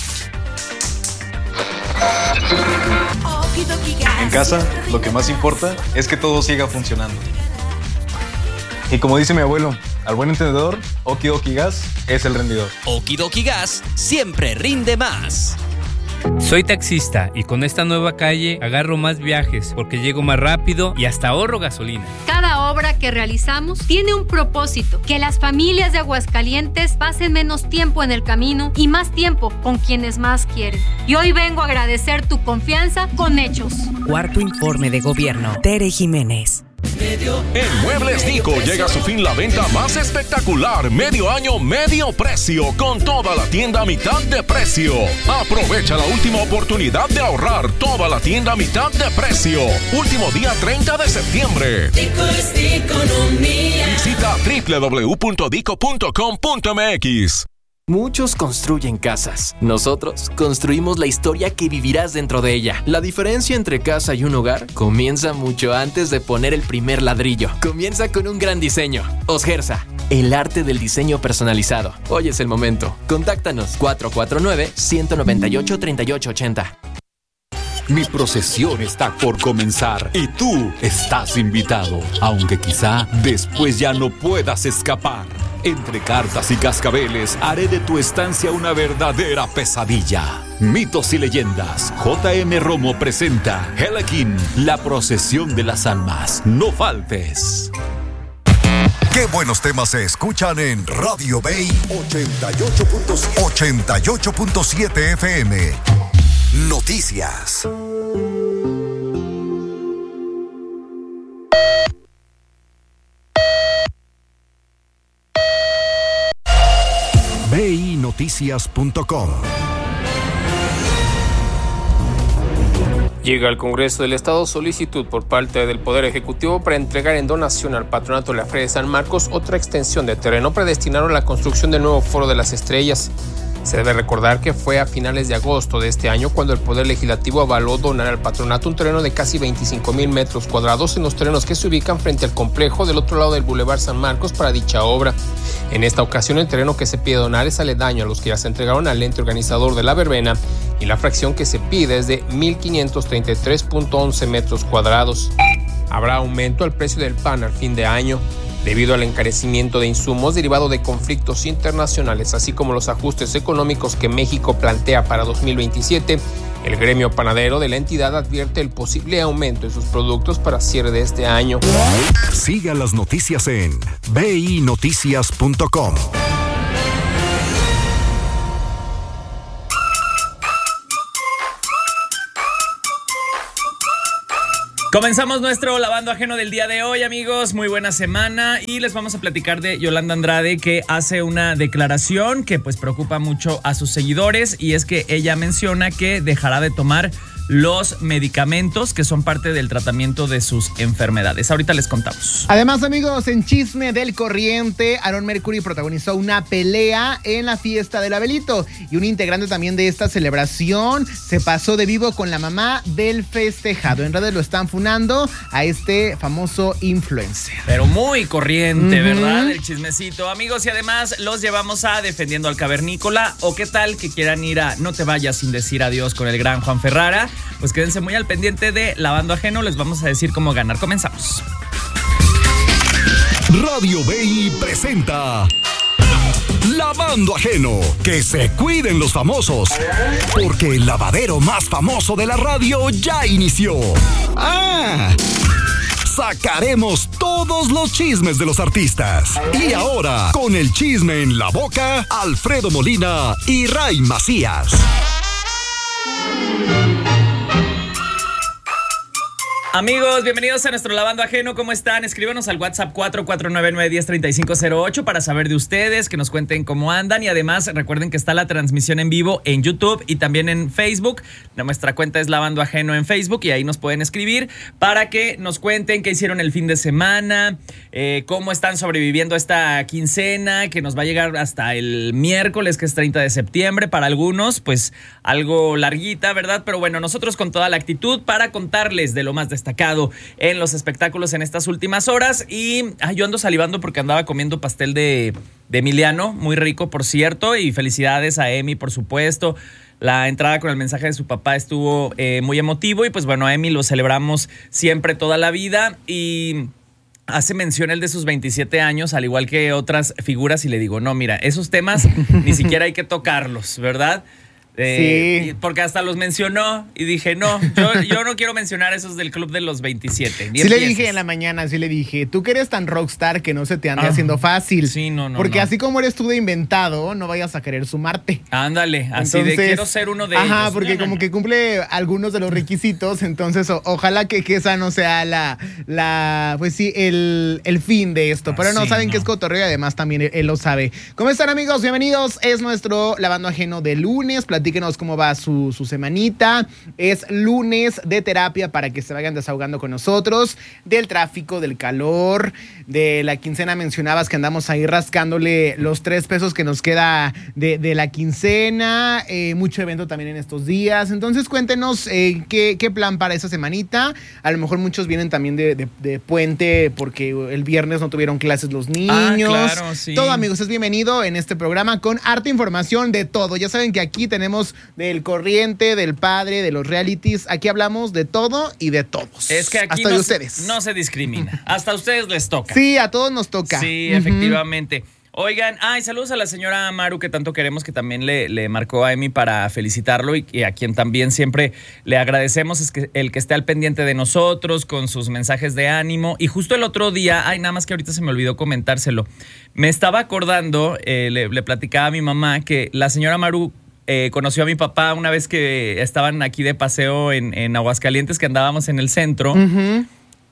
Speaker 22: En casa, lo que más importa es que todo siga funcionando. Y como dice mi abuelo, al buen entendedor, Oki Doki Gas es el rendidor.
Speaker 8: Oki Doki Gas siempre rinde más.
Speaker 23: Soy taxista y con esta nueva calle agarro más viajes porque llego más rápido y hasta ahorro gasolina.
Speaker 11: Cada obra que realizamos tiene un propósito, que las familias de Aguascalientes pasen menos tiempo en el camino y más tiempo con quienes más quieren. Y hoy vengo a agradecer tu confianza con hechos.
Speaker 12: Cuarto informe de gobierno. Tere Jiménez.
Speaker 17: En Muebles Dico llega a su fin la venta más espectacular, medio año, medio precio, con toda la tienda a mitad de precio. Aprovecha la última oportunidad de ahorrar, toda la tienda a mitad de precio. Último día treinta de septiembre.
Speaker 7: Dico es economía.
Speaker 17: Visita doble u doble u doble u punto dico punto com punto m x.
Speaker 8: Muchos construyen casas. Nosotros construimos la historia que vivirás dentro de ella. La diferencia entre casa y un hogar comienza mucho antes de poner el primer ladrillo. Comienza con un gran diseño. Osgersa, el arte del diseño personalizado. Hoy es el momento. Contáctanos cuatro cuatro nueve, uno nueve ocho, tres ocho ocho cero.
Speaker 24: Mi procesión está por comenzar y tú estás invitado, aunque quizá después ya no puedas escapar. Entre cartas y cascabeles haré de tu estancia una verdadera pesadilla. Mitos y leyendas. J M Romo presenta Helikin, la procesión de las almas. No faltes.
Speaker 3: Qué buenos temas se escuchan en Radio Bay ochenta y ocho punto siete F M. Noticias. B I Noticias punto com.
Speaker 25: Llega al Congreso del Estado solicitud por parte del Poder Ejecutivo para entregar en donación al Patronato de la Feria de San Marcos otra extensión de terreno predestinado a la construcción del nuevo Foro de las Estrellas. Se debe recordar que fue a finales de agosto de este año cuando el Poder Legislativo avaló donar al patronato un terreno de casi veinticinco mil metros cuadrados en los terrenos que se ubican frente al complejo del otro lado del Boulevard San Marcos para dicha obra. En esta ocasión, el terreno que se pide donar es aledaño a los que ya se entregaron al ente organizador de la verbena y la fracción que se pide es de mil quinientos treinta y tres punto once metros cuadrados. Habrá aumento al precio del pan al fin de año, debido al encarecimiento de insumos derivado de conflictos internacionales, así como los ajustes económicos que México plantea para dos mil veintisiete, El gremio panadero de la entidad advierte el posible aumento en sus productos para cierre de este año.
Speaker 3: Siga las noticias en b i noticias punto com.
Speaker 4: Comenzamos nuestro lavando ajeno del día de hoy, amigos. Muy buena semana y les vamos a platicar de Yolanda Andrade, que hace una declaración que pues preocupa mucho a sus seguidores, y es que ella menciona que dejará de tomar los medicamentos que son parte del tratamiento de sus enfermedades. Ahorita les contamos.
Speaker 9: Además, amigos, en Chisme del Corriente, Aaron Mercury protagonizó una pelea en la fiesta del Abelito, y un integrante también de esta celebración se pasó de vivo con la mamá del festejado. En redes lo están funando a este famoso influencer.
Speaker 4: Pero muy corriente, uh-huh. ¿verdad? El chismecito, amigos, y además los llevamos a Defendiendo al Cavernícola. O qué tal que quieran ir a No te vayas sin decir adiós con el gran Juan Ferrara. Pues quédense muy al pendiente de Lavando Ajeno, les vamos a decir cómo ganar. Comenzamos.
Speaker 3: Radio B I presenta Lavando Ajeno. Que se cuiden los famosos, porque el lavadero más famoso de la radio ya inició. ¡Ah! Sacaremos todos los chismes de los artistas. Y ahora, con el chisme en la boca, Alfredo Molina y Ray Macías.
Speaker 4: Amigos, bienvenidos a nuestro Lavando Ajeno. ¿Cómo están? Escríbanos al WhatsApp cuatro cuatro nueve nueve, uno cero, tres cinco cero ocho para saber de ustedes, que nos cuenten cómo andan. Y además, recuerden que está la transmisión en vivo en YouTube y también en Facebook. Nuestra cuenta es Lavando Ajeno en Facebook y ahí nos pueden escribir para que nos cuenten qué hicieron el fin de semana, eh, cómo están sobreviviendo esta quincena, que nos va a llegar hasta el miércoles, que es treinta de septiembre. Para algunos, pues algo larguita, ¿verdad? Pero bueno, nosotros con toda la actitud para contarles de lo más destacado en los espectáculos en estas últimas horas. Y ay, yo ando salivando porque andaba comiendo pastel de, de Emiliano, muy rico, por cierto, y felicidades a Emi, por supuesto. La entrada con el mensaje de su papá estuvo eh, muy emotivo, y pues bueno, a Emi lo celebramos siempre, toda la vida, y hace mención el de sus veintisiete años, al igual que otras figuras, y le digo, no, mira, esos temas ni siquiera hay que tocarlos, ¿verdad? Eh, sí. Porque hasta los mencionó y dije, no, yo, yo no quiero mencionar esos del club de los veintisiete.
Speaker 9: Sí, le dije en la mañana, sí le dije, tú que eres tan rockstar que no se te ande ah, haciendo fácil.
Speaker 4: Sí, no, no.
Speaker 9: Porque
Speaker 4: no.
Speaker 9: así como eres tú de inventado, no vayas a querer sumarte.
Speaker 4: Ándale, así entonces, de quiero ser uno de
Speaker 9: ajá,
Speaker 4: ellos.
Speaker 9: Ajá, porque no, no, como no. que cumple algunos de los requisitos, entonces o, ojalá que, que esa no sea la, la pues sí, el, el fin de esto. Pero ah, no, sí, saben no. que es cotorreo y además también él, él lo sabe. ¿Cómo están, amigos? Bienvenidos. Es nuestro Lavando Ajeno de lunes. Platíquenos cómo va su Su, su semanita. Es lunes de terapia para que se vayan desahogando con nosotros del tráfico, del calor, de la quincena. Mencionabas que andamos ahí rascándole los tres pesos que nos queda de, de la quincena. Eh, mucho evento también en estos días. Entonces cuéntenos eh, qué, qué plan para esa semanita. A lo mejor muchos vienen también de, de, de puente porque el viernes no tuvieron clases los niños.
Speaker 4: Ah, claro, sí.
Speaker 9: Todo, amigos, es bienvenido en este programa con harta información de todo. Ya saben que aquí tenemos del corriente, del padre, de los realities. Aquí hablamos de todo y de todos.
Speaker 4: Es que aquí
Speaker 9: hasta
Speaker 4: no,
Speaker 9: de ustedes.
Speaker 4: no se discrimina. Hasta a ustedes les toca.
Speaker 9: Sí, a todos nos toca.
Speaker 4: Sí, uh-huh. efectivamente. Oigan, ay, saludos a la señora Maru, que tanto queremos, que también le, le marcó a Emi para felicitarlo, y, y a quien también siempre le agradecemos es que el que esté al pendiente de nosotros con sus mensajes de ánimo. Y justo el otro día, ay, nada más que ahorita se me olvidó comentárselo, me estaba acordando, eh, le, le platicaba a mi mamá que la señora Maru Eh, conoció a mi papá una vez que estaban aquí de paseo en, en Aguascalientes, que andábamos en el centro. Uh-huh.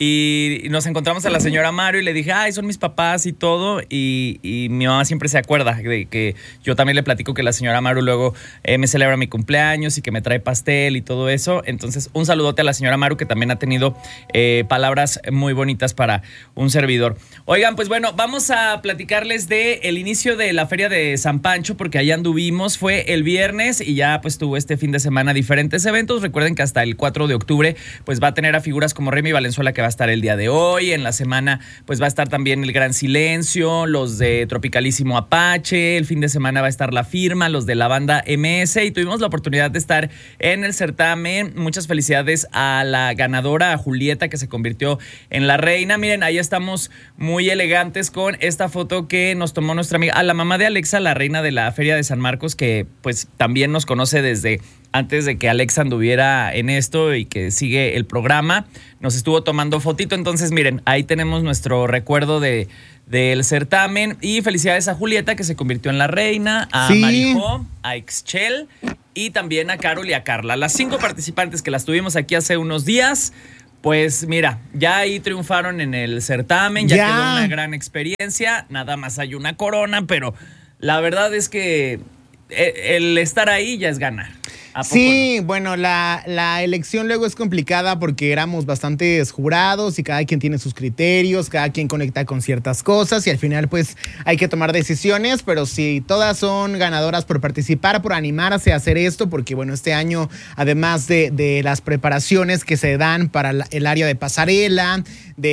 Speaker 4: Y nos encontramos a la señora Maru y le dije, ay, son mis papás y todo. Y, y mi mamá siempre se acuerda de que yo también le platico que la señora Maru luego eh, me celebra mi cumpleaños y que me trae pastel y todo eso. Entonces, un saludote a la señora Maru, que también ha tenido eh, palabras muy bonitas para un servidor. Oigan, pues bueno, vamos a platicarles de el inicio de la Feria de San Pancho, porque allá anduvimos. Fue el viernes y ya pues tuvo este fin de semana diferentes eventos. Recuerden que hasta el cuatro de octubre pues va a tener a figuras como Remy Valenzuela, que va a estar el día de hoy. En la semana pues va a estar también el Gran Silencio, los de Tropicalísimo Apache. El fin de semana va a estar La Firma, los de la banda M S, y tuvimos la oportunidad de estar en el certamen. Muchas felicidades a la ganadora, a Julieta, que se convirtió en la reina. Miren, ahí estamos muy elegantes con esta foto que nos tomó nuestra amiga, a la mamá de Alexa, la reina de la Feria de San Marcos, que pues también nos conoce desde antes de que Alexa anduviera en esto y que sigue el programa, nos estuvo tomando fotito. Entonces, miren, ahí tenemos nuestro recuerdo de, del certamen. Y felicidades a Julieta, que se convirtió en la reina, a
Speaker 9: Sí.
Speaker 4: Marijó, a Exchel y también a Carol y a Carla. Las cinco participantes que las tuvimos aquí hace unos días, pues mira, ya ahí triunfaron en el certamen, ya,
Speaker 9: Ya.
Speaker 4: quedó una gran experiencia. Nada más hay una corona, pero la verdad es que el estar ahí ya es ganar. ¿A poco
Speaker 9: Sí, bueno, la, la elección luego es complicada porque éramos bastantes jurados y cada quien tiene sus criterios, cada quien conecta con ciertas cosas y al final pues hay que tomar decisiones, pero sí, todas son ganadoras por participar, por animarse a hacer esto, porque bueno, este año además de, de las preparaciones que se dan para la- el área de pasarela,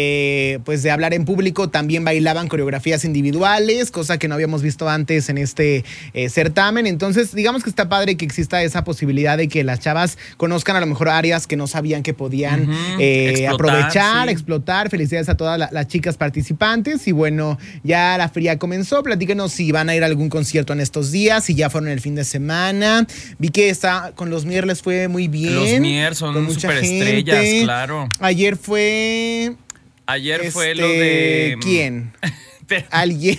Speaker 9: de pues de hablar en público, también bailaban coreografías individuales, cosa que no habíamos visto antes en este eh, certamen. Entonces, digamos que está padre que exista esa posibilidad de que las chavas conozcan a lo mejor áreas que no sabían que podían
Speaker 4: Ujú,
Speaker 9: eh,
Speaker 4: explotar,
Speaker 9: aprovechar,
Speaker 4: sí.
Speaker 9: explotar. Felicidades a todas la- las chicas participantes. Y bueno, ya la feria comenzó. Platíquenos si van a ir a algún concierto en estos días, si ya fueron el fin de semana. Vi que está con los Mier les fue muy bien.
Speaker 4: Los Mier son
Speaker 9: con mucha
Speaker 4: superestrellas,
Speaker 9: gente.
Speaker 4: claro.
Speaker 9: Ayer fue...
Speaker 4: Ayer fue
Speaker 9: este,
Speaker 4: lo de...
Speaker 9: ¿Quién? Alguien.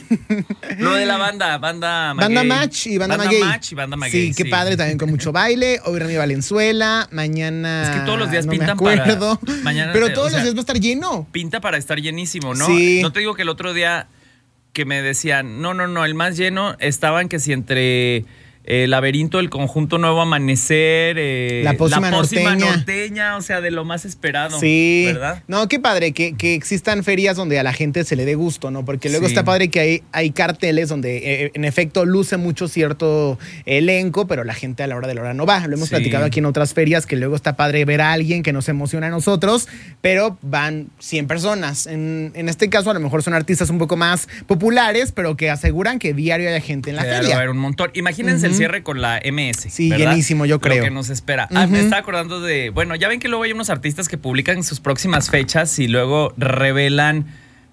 Speaker 4: Lo de la banda, banda
Speaker 9: Banda
Speaker 4: Maguey.
Speaker 9: Match y Banda,
Speaker 4: Banda
Speaker 9: Maguey.
Speaker 4: Match y Banda Maguey,
Speaker 9: Sí, qué
Speaker 4: sí.
Speaker 9: padre, también con mucho baile. Hoy Remy Valenzuela, mañana.
Speaker 4: Es que todos los días
Speaker 9: no
Speaker 4: pintan
Speaker 9: me acuerdo.
Speaker 4: para... Mañana,
Speaker 9: Pero
Speaker 4: eh,
Speaker 9: todos
Speaker 4: o sea,
Speaker 9: los días va a estar lleno.
Speaker 4: Pinta para estar llenísimo, ¿no?
Speaker 9: Sí.
Speaker 4: No te digo que el otro día que me decían, no, no, no, el más lleno estaban que si entre... El laberinto, el conjunto Nuevo Amanecer, eh,
Speaker 9: La Pócima Norteña.
Speaker 4: norteña, o sea, de lo más esperado.
Speaker 9: Sí.
Speaker 4: ¿Verdad?
Speaker 9: No, qué padre que, que existan ferias donde a la gente se le dé gusto, ¿no? Porque luego
Speaker 4: Sí.
Speaker 9: está padre que hay, hay carteles donde eh, en efecto luce mucho cierto elenco, pero la gente a la hora de la hora no va. Lo hemos
Speaker 4: Sí.
Speaker 9: platicado aquí en otras ferias, que luego está padre ver a alguien que nos emociona a nosotros, pero van cien personas. En, en este caso a lo mejor son artistas un poco más populares, pero que aseguran que diario haya gente en la
Speaker 4: Claro,
Speaker 9: feria.
Speaker 4: va a haber un montón. Imagínense el
Speaker 9: Ujú.
Speaker 4: cierre con la M S.
Speaker 9: Sí,
Speaker 4: ¿verdad?
Speaker 9: llenísimo, yo creo.
Speaker 4: Lo que nos espera. Ah,
Speaker 9: Ujú.
Speaker 4: me estaba acordando de. Bueno, ya ven que luego hay unos artistas que publican sus próximas fechas y luego revelan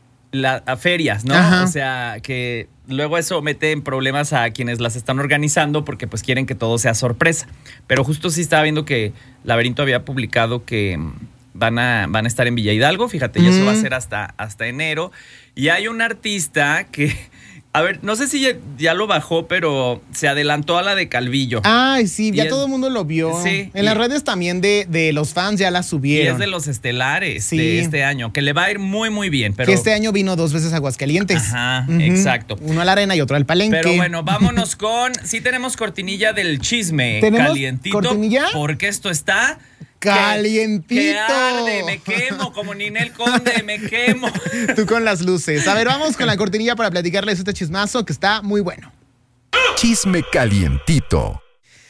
Speaker 4: las ferias, ¿no?
Speaker 9: Ajá.
Speaker 4: O sea, que luego eso mete en problemas a quienes las están organizando porque pues quieren que todo sea sorpresa. Pero justo sí estaba viendo que Laberinto había publicado que van a, van a estar en Villa Hidalgo, fíjate, y eso
Speaker 9: Mm.
Speaker 4: va a ser hasta, hasta enero. Y hay un artista que, a ver, no sé si ya, ya lo bajó, pero se adelantó a la de Calvillo.
Speaker 9: Ay, sí, ya
Speaker 4: Y es-
Speaker 9: todo el mundo lo vio.
Speaker 4: Sí.
Speaker 9: En las redes también de, de los fans ya la
Speaker 4: Y
Speaker 9: subieron.
Speaker 4: es de los estelares
Speaker 9: Sí.
Speaker 4: de este año, que le va a ir muy, muy bien. Pero
Speaker 9: Que este año vino dos veces a Aguascalientes.
Speaker 4: Ajá,
Speaker 9: Ujú.
Speaker 4: exacto.
Speaker 9: Uno a la arena y otro al palenque.
Speaker 4: Pero bueno, vámonos con. Sí, tenemos cortinilla del chisme
Speaker 9: ¿Tenemos
Speaker 4: calientito.
Speaker 9: cortinilla?
Speaker 4: Porque esto está.
Speaker 9: Calientito.
Speaker 4: Que, que arde, me quemo, como Ninel Conde, me quemo.
Speaker 9: Tú con las luces. A ver, vamos con la cortinilla para platicarles este chismazo que está muy bueno.
Speaker 3: Chisme calientito.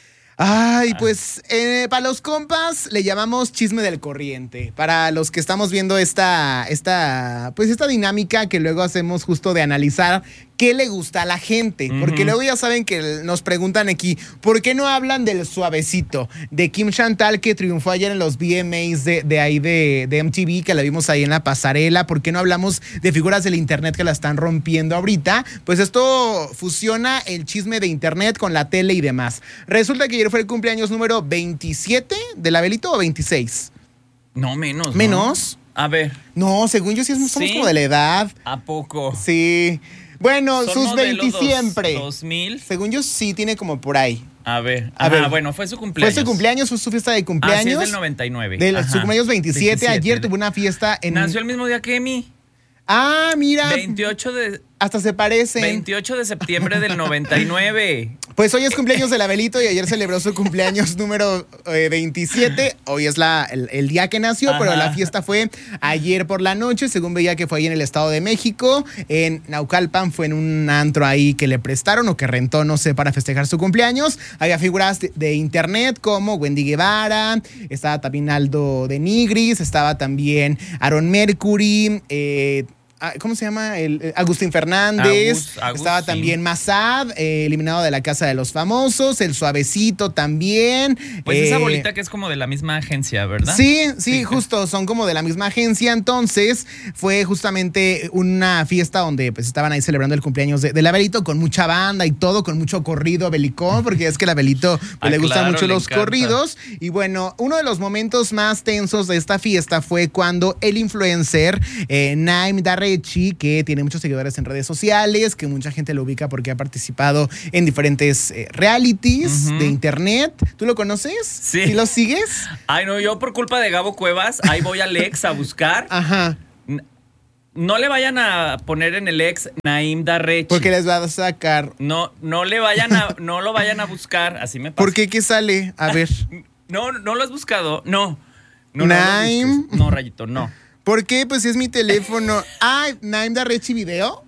Speaker 9: Ay, pues eh, para los compas le llamamos chisme del corriente. Para los que estamos viendo esta, esta, pues esta dinámica que luego hacemos justo de analizar qué le gusta a la gente. Porque
Speaker 4: Ujú.
Speaker 9: luego ya saben que nos preguntan aquí, ¿por qué no hablan del suavecito? De Kim Chantal que triunfó ayer en los V M As de, de ahí de, de M T V, que la vimos ahí en la pasarela. ¿Por qué no hablamos de figuras del internet que la están rompiendo ahorita? Pues esto fusiona el chisme de internet con la tele y demás. Resulta que ayer fue el cumpleaños número veintisiete de la Belito o veintiséis.
Speaker 4: No, menos. ¿no?
Speaker 9: ¿Menos?
Speaker 4: A ver.
Speaker 9: No, según yo sí somos
Speaker 4: ¿Sí?
Speaker 9: como de la edad.
Speaker 4: ¿A poco?
Speaker 9: Sí. Bueno,
Speaker 4: Son
Speaker 9: sus
Speaker 4: modelo
Speaker 9: veinte
Speaker 4: dos-
Speaker 9: siempre.
Speaker 4: dos mil.
Speaker 9: Según yo sí tiene como por ahí.
Speaker 4: A ver.
Speaker 9: A
Speaker 4: Ajá,
Speaker 9: ver.
Speaker 4: bueno, fue su cumpleaños.
Speaker 9: Fue su cumpleaños, fue su fiesta de
Speaker 4: Ah, sí,
Speaker 9: cumpleaños.
Speaker 4: es del noventa y nueve.
Speaker 9: Del-
Speaker 4: Ajá.
Speaker 9: su cumpleaños veintisiete. Ayer
Speaker 4: veintisiete.
Speaker 9: tuvo una fiesta en.
Speaker 4: Nació el mismo día que Emi.
Speaker 9: Ah, mira.
Speaker 4: veintiocho de.
Speaker 9: Hasta se parecen.
Speaker 4: veintiocho de septiembre del noventa y nueve.
Speaker 9: Pues hoy es cumpleaños del Abelito y ayer celebró su cumpleaños número eh, veintisiete. Hoy es la, el, el día que nació,
Speaker 4: Ajá.
Speaker 9: pero la fiesta fue ayer por la noche, según veía que fue ahí en el Estado de México. En Naucalpan fue en un antro ahí que le prestaron o que rentó, no sé, para festejar su cumpleaños. Había figuras de, de internet como Wendy Guevara, estaba también Aldo de Nigris, estaba también Aaron Mercury, eh, ¿cómo se llama? El, Agustín Fernández.
Speaker 4: Agus, Agus,
Speaker 9: estaba
Speaker 4: sí.
Speaker 9: también Massad, eh, eliminado de la Casa de los Famosos. El Suavecito también.
Speaker 4: Pues
Speaker 9: eh,
Speaker 4: esa bolita que es como de la misma agencia, ¿verdad?
Speaker 9: Sí, sí, sí, justo, son como de la misma agencia. Entonces, fue justamente una fiesta donde pues estaban ahí celebrando el cumpleaños de, de la Abelito con mucha banda y todo, con mucho corrido belicón, porque es que la Abelito pues,
Speaker 4: ah,
Speaker 9: le gustan
Speaker 4: claro,
Speaker 9: mucho
Speaker 4: le
Speaker 9: los
Speaker 4: encanta.
Speaker 9: corridos. Y bueno, uno de los momentos más tensos de esta fiesta fue cuando el influencer eh, Naim Darrechi, que tiene muchos seguidores en redes sociales, que mucha gente lo ubica porque ha participado en diferentes eh, realities uh-huh. de internet. ¿Tú lo conoces?
Speaker 4: Sí.
Speaker 9: ¿Sí lo sigues?
Speaker 4: Ay, no, yo por culpa de Gabo Cuevas, ahí voy al ex a buscar.
Speaker 9: Ajá.
Speaker 4: No le vayan a poner en el ex Naim Darrechi.
Speaker 9: Porque les va a sacar.
Speaker 4: No, no le vayan a, no lo vayan a buscar, así me pasa.
Speaker 9: ¿Por qué? ¿Qué sale? A ver.
Speaker 4: No, no lo has buscado. No. No,
Speaker 9: Naim.
Speaker 4: No, no, Rayito, no.
Speaker 9: ¿Por qué? Pues es mi teléfono. Ay, Naim Darrechi video.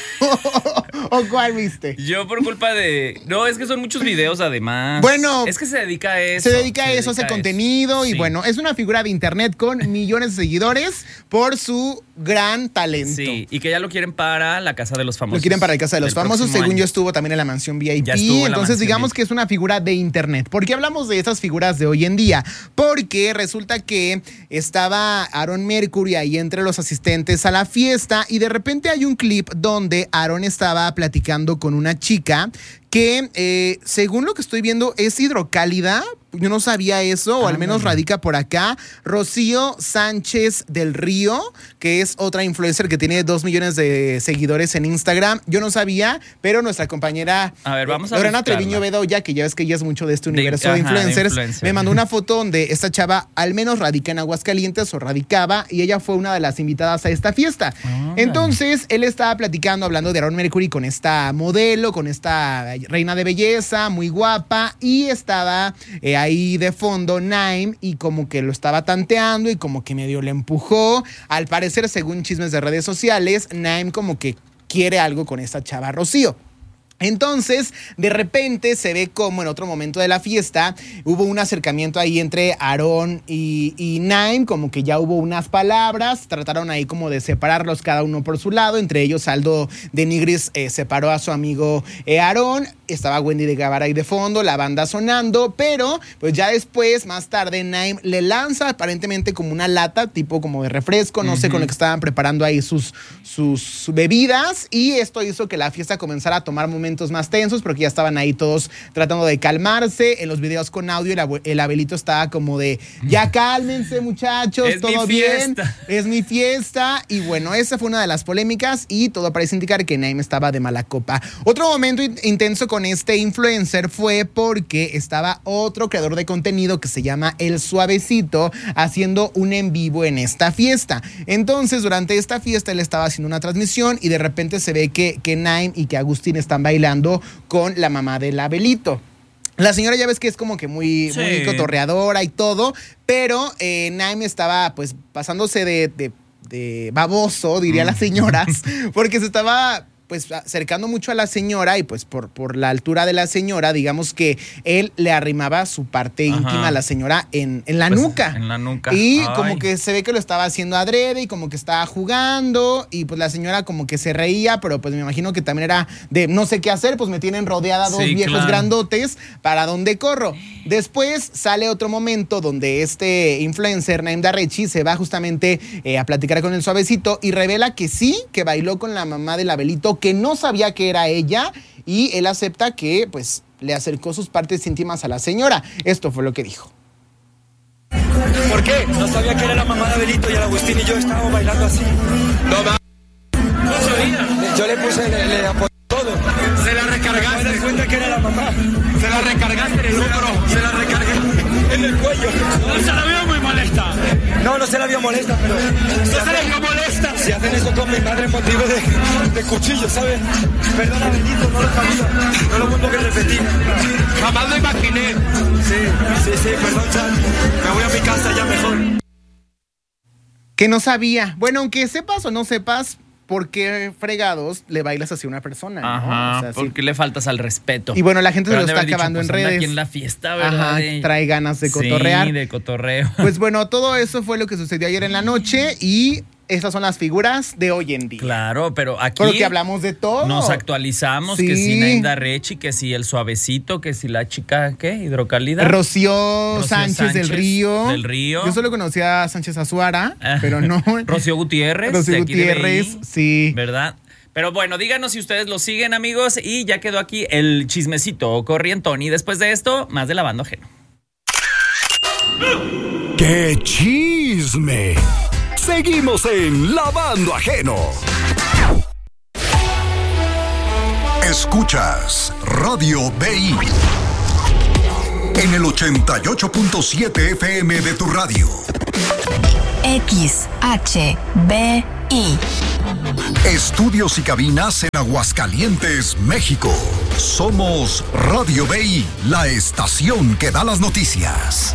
Speaker 9: ¿O cuál viste?
Speaker 4: Yo por culpa de... No, es que son muchos videos además.
Speaker 9: Bueno.
Speaker 4: Es que se dedica a eso.
Speaker 9: Se dedica a eso, hace contenido y
Speaker 4: sí.
Speaker 9: bueno, es una figura de internet con millones de seguidores por su gran talento.
Speaker 4: Sí, y que ya lo quieren para la Casa de los Famosos.
Speaker 9: Lo quieren para la Casa de los Famosos, según
Speaker 4: año.
Speaker 9: yo estuvo también en la mansión V I P.
Speaker 4: Ya estuvo en la
Speaker 9: Entonces digamos
Speaker 4: V I P.
Speaker 9: que es una figura de internet. ¿Por qué hablamos de esas figuras de hoy en día? Porque resulta que estaba Aaron Mercury ahí entre los asistentes a la fiesta y de repente hay un clip donde Aaron estaba platicando con una chica que, eh, según lo que estoy viendo, es hidrocálida. Yo no sabía eso, o al menos radica por acá. Rocío Sánchez del Río, que es otra influencer que tiene dos millones de seguidores en Instagram. Yo no sabía, pero nuestra compañera
Speaker 4: a ver, vamos a
Speaker 9: Lorena
Speaker 4: buscarla.
Speaker 9: Treviño Bedoya, que ya ves que ella es mucho de este
Speaker 4: De-
Speaker 9: universo de,
Speaker 4: ajá, de
Speaker 9: influencers,
Speaker 4: influencer.
Speaker 9: me mandó una foto donde esta chava al menos radica en Aguascalientes o radicaba, y ella fue una de las invitadas a esta fiesta.
Speaker 4: Ah.
Speaker 9: Entonces, él estaba platicando, hablando de Aaron Mercury con esta modelo, con esta reina de belleza, muy guapa, y estaba eh, ahí de fondo Naim, y como que lo estaba tanteando y como que medio le empujó. Al parecer, según chismes de redes sociales, Naim como que quiere algo con esta chava Rocío. Entonces, de repente se ve como en otro momento de la fiesta hubo un acercamiento ahí entre Aaron y, y Naim, como que ya hubo unas palabras, trataron ahí como de separarlos cada uno por su lado, entre ellos Aldo de Nigris eh, separó a su amigo eh, Aaron, estaba Wendy de Guevara ahí de fondo, la banda sonando, pero pues ya después, más tarde, Naim le lanza aparentemente como una lata, tipo como de refresco, no uh-huh. sé, con lo que estaban preparando ahí sus, sus bebidas, y esto hizo que la fiesta comenzara a tomar momentos más tensos, porque ya estaban ahí todos tratando de calmarse. En los videos con audio, el, abue- el Abelito estaba como de, ya cálmense muchachos,
Speaker 4: Es
Speaker 9: todo
Speaker 4: mi
Speaker 9: bien,
Speaker 4: fiesta.
Speaker 9: es mi fiesta. Y bueno, esa fue una de las polémicas y todo parece indicar que Naim estaba de mala copa. Otro momento in- intenso con este influencer fue porque estaba otro creador de contenido que se llama El Suavecito haciendo un en vivo en esta fiesta. Entonces, durante esta fiesta él estaba haciendo una transmisión y de repente se ve que, que Naim y que Agustín están bailando con la mamá del Abelito. La señora ya ves que es como que muy,
Speaker 4: Sí.
Speaker 9: muy cotorreadora y todo, pero eh, Naim estaba pues pasándose de, de, de baboso, diría
Speaker 4: Mm.
Speaker 9: las señoras, porque se estaba pues acercando mucho a la señora y pues por, por la altura de la señora, digamos que él le arrimaba su parte
Speaker 4: Ajá.
Speaker 9: íntima a la señora en, en la
Speaker 4: Pues,
Speaker 9: nuca.
Speaker 4: en la nuca.
Speaker 9: Y
Speaker 4: Ay.
Speaker 9: como que se ve que lo estaba haciendo adrede y como que estaba jugando y pues la señora como que se reía, pero pues me imagino que también era de no sé qué hacer, pues me tienen rodeada dos
Speaker 4: Sí,
Speaker 9: viejos
Speaker 4: claro.
Speaker 9: grandotes, ¿para dónde corro? Después sale otro momento donde este influencer, Naim Darrechi, se va justamente eh, a platicar con El Suavecito y revela que sí, que bailó con la mamá del Abelito, que no sabía que era ella, y él acepta que pues le acercó sus partes íntimas a la señora. Esto fue lo que dijo.
Speaker 10: ¿Por qué? No sabía que era la mamá de Abelito y el Agustín y yo estábamos bailando así. No, ma... No sabía. Yo le puse, le, le apoyé todo. Se la recargaste. Me di cuenta que era la mamá. Se la recargaste en el hombro. Se la recargué en el cuello. No se la vio muy molesta. No, no se la vio molesta, pero... ¿No se la vio molesta? Si hacen eso con mi madre, motivo de, de cuchillo, ¿sabes? Perdona, Abelito, no lo sabía. No lo vuelvo a repetir. Jamás lo imaginé. Sí, sí, sí, perdón, Chan. Me voy a mi casa ya mejor.
Speaker 9: Que no sabía. Bueno, aunque sepas o no sepas, ¿por qué fregados le bailas así a una persona? ¿no?
Speaker 4: Ajá,
Speaker 9: O sea, sí.
Speaker 4: ¿por qué le faltas al respeto?
Speaker 9: Y bueno, la gente
Speaker 4: Pero
Speaker 9: se lo
Speaker 4: han de
Speaker 9: está
Speaker 4: haber dicho,
Speaker 9: acabando
Speaker 4: pues,
Speaker 9: en
Speaker 4: anda
Speaker 9: redes.
Speaker 4: aquí en la fiesta, ¿verdad?
Speaker 9: Ajá,
Speaker 4: De-
Speaker 9: trae ganas de cotorrear.
Speaker 4: Sí, de cotorreo.
Speaker 9: Pues bueno, todo eso fue lo que sucedió ayer en la noche y esas son las figuras de hoy en día.
Speaker 4: Claro, pero aquí
Speaker 9: Porque hablamos de todo.
Speaker 4: Nos actualizamos,
Speaker 9: Sí.
Speaker 4: que si Nainda Rechi, que si el suavecito, que si la chica, ¿qué? Hidrocálida.
Speaker 9: Rocío,
Speaker 4: Rocío
Speaker 9: Sánchez,
Speaker 4: Sánchez
Speaker 9: del Río.
Speaker 4: del Río.
Speaker 9: Yo solo conocía a Sánchez Azuara, pero no.
Speaker 4: Rocío Gutiérrez.
Speaker 9: Rocío
Speaker 4: de aquí de
Speaker 9: Gutiérrez,
Speaker 4: B I,
Speaker 9: sí.
Speaker 4: ¿Verdad? Pero bueno, díganos si ustedes lo siguen, amigos, y ya quedó aquí el chismecito corrientón. Y después de esto, más de Lavando Ajeno.
Speaker 3: ¡Qué chisme! Seguimos en Lavando Ajeno. Escuchas Radio B I en el ochenta y ocho punto siete F M de tu radio.
Speaker 13: X H B I.
Speaker 3: Estudios y cabinas en Aguascalientes, México. Somos Radio B I, la estación que da las noticias.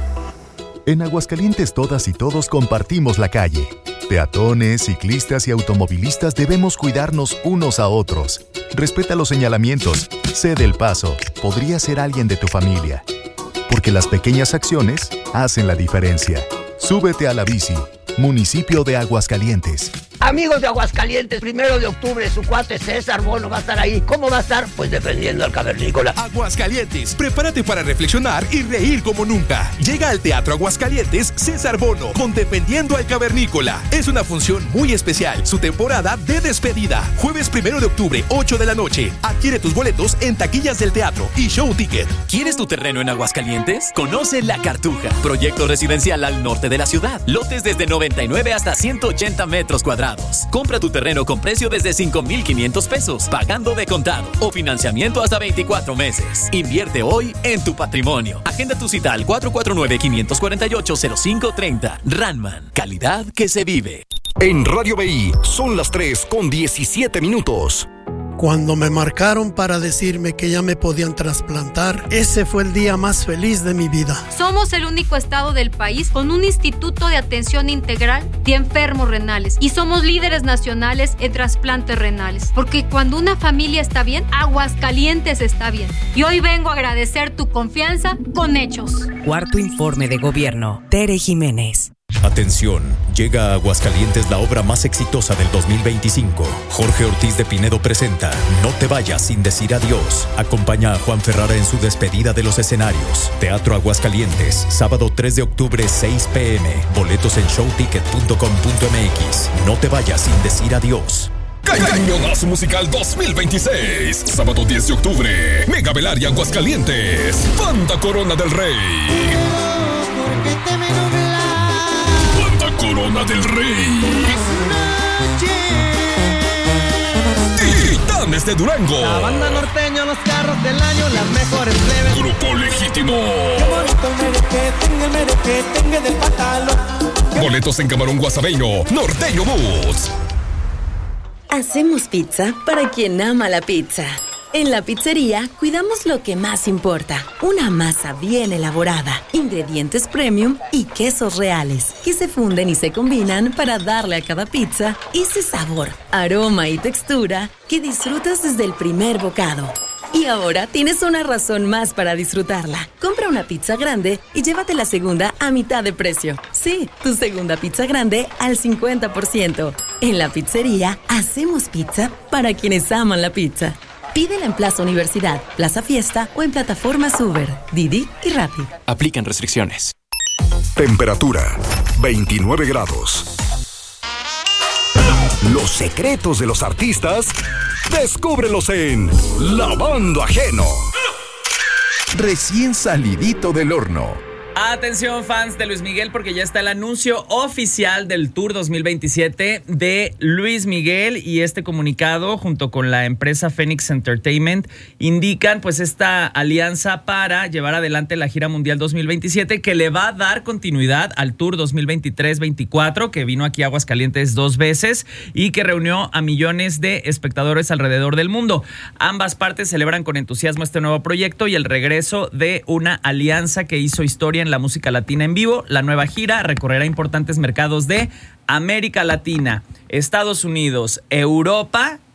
Speaker 19: En Aguascalientes todas y todos compartimos la calle. Peatones, ciclistas y automovilistas debemos cuidarnos unos a otros. Respeta los señalamientos, cede el paso, podría ser alguien de tu familia. Porque las pequeñas acciones hacen la diferencia. Súbete a la bici, municipio de Aguascalientes.
Speaker 14: Amigos de Aguascalientes, primero de octubre, su cuate César Bono va a estar ahí. ¿Cómo va a estar? Pues defendiendo al cavernícola.
Speaker 15: Aguascalientes, prepárate para reflexionar y reír como nunca. Llega al Teatro Aguascalientes César Bono con Defendiendo al Cavernícola. Es una función muy especial, su temporada de despedida. Jueves primero de octubre, ocho de la noche. Adquiere tus boletos en taquillas del teatro y Show Ticket.
Speaker 8: ¿Quieres tu terreno en Aguascalientes? Conoce La Cartuja, proyecto residencial al norte de la ciudad. Lotes desde noventa y nueve hasta ciento ochenta metros cuadrados. Compra tu terreno con precio desde cinco mil quinientos pesos, pagando de contado o financiamiento hasta veinticuatro meses. Invierte hoy en tu patrimonio. Agenda tu cita al cuatro cuatro nueve, cinco cuatro ocho, cero cinco tres cero. Ranman, calidad que se vive.
Speaker 3: En Radio B I son las tres con diecisiete minutos.
Speaker 16: Cuando me marcaron para decirme que ya me podían trasplantar, ese fue el día más feliz de mi vida.
Speaker 11: Somos el único estado del país con un instituto de atención integral de enfermos renales y somos líderes nacionales en trasplantes renales. Porque cuando una familia está bien, Aguascalientes está bien. Y hoy vengo a agradecer tu confianza con hechos.
Speaker 12: Cuarto informe de gobierno. Tere Jiménez.
Speaker 18: Atención, llega a Aguascalientes la obra más exitosa del dos mil veinticinco. Jorge Ortiz de Pinedo presenta No te vayas sin decir adiós. Acompaña a Juan Ferrara en su despedida de los escenarios. Teatro Aguascalientes, sábado tres de octubre, seis p m Boletos en show ticket punto com punto m x. No te vayas sin decir adiós.
Speaker 17: Cañonazo Musical dos mil veintiséis. Sábado diez de octubre. Mega Belaria Aguascalientes. Banda Corona del Rey. Corona del Rey. Titanes de Durango.
Speaker 26: La banda norteña, los carros del año, las mejores plebes.
Speaker 17: Grupo Legítimo.
Speaker 26: Qué bonito el mereque, tenga el mereque, tenga del patalo.
Speaker 17: Boletos en Camarón Guasabeño, Norteño Boots.
Speaker 27: Hacemos pizza para quien ama la pizza. En la pizzería cuidamos lo que más importa, una masa bien elaborada, ingredientes premium y quesos reales, que se funden y se combinan para darle a cada pizza ese sabor, aroma y textura que disfrutas desde el primer bocado. Y ahora tienes una razón más para disfrutarla. Compra una pizza grande y llévate la segunda a mitad de precio. Sí, tu segunda pizza grande al cincuenta por ciento. En la pizzería hacemos pizza para quienes aman la pizza. Pídela en Plaza Universidad, Plaza Fiesta o en plataformas Uber, Didi y Rappi.
Speaker 18: Aplican restricciones.
Speaker 3: Temperatura veintinueve grados. Los secretos de los artistas, descúbrelos en Lavando Ajeno.
Speaker 18: Recién salidito del horno.
Speaker 4: Atención, fans de Luis Miguel, porque ya está el anuncio oficial del Tour dos mil veintisiete de Luis Miguel, y este comunicado junto con la empresa Phoenix Entertainment indican pues esta alianza para llevar adelante la gira mundial dos mil veintisiete, que le va a dar continuidad al Tour dos mil veintitrés veinticuatro, que vino aquí a Aguascalientes dos veces y que reunió a millones de espectadores alrededor del mundo. Ambas partes celebran con entusiasmo este nuevo proyecto y el regreso de una alianza que hizo historia en la música latina en vivo. La nueva gira recorrerá importantes mercados de América Latina, Estados Unidos, Europa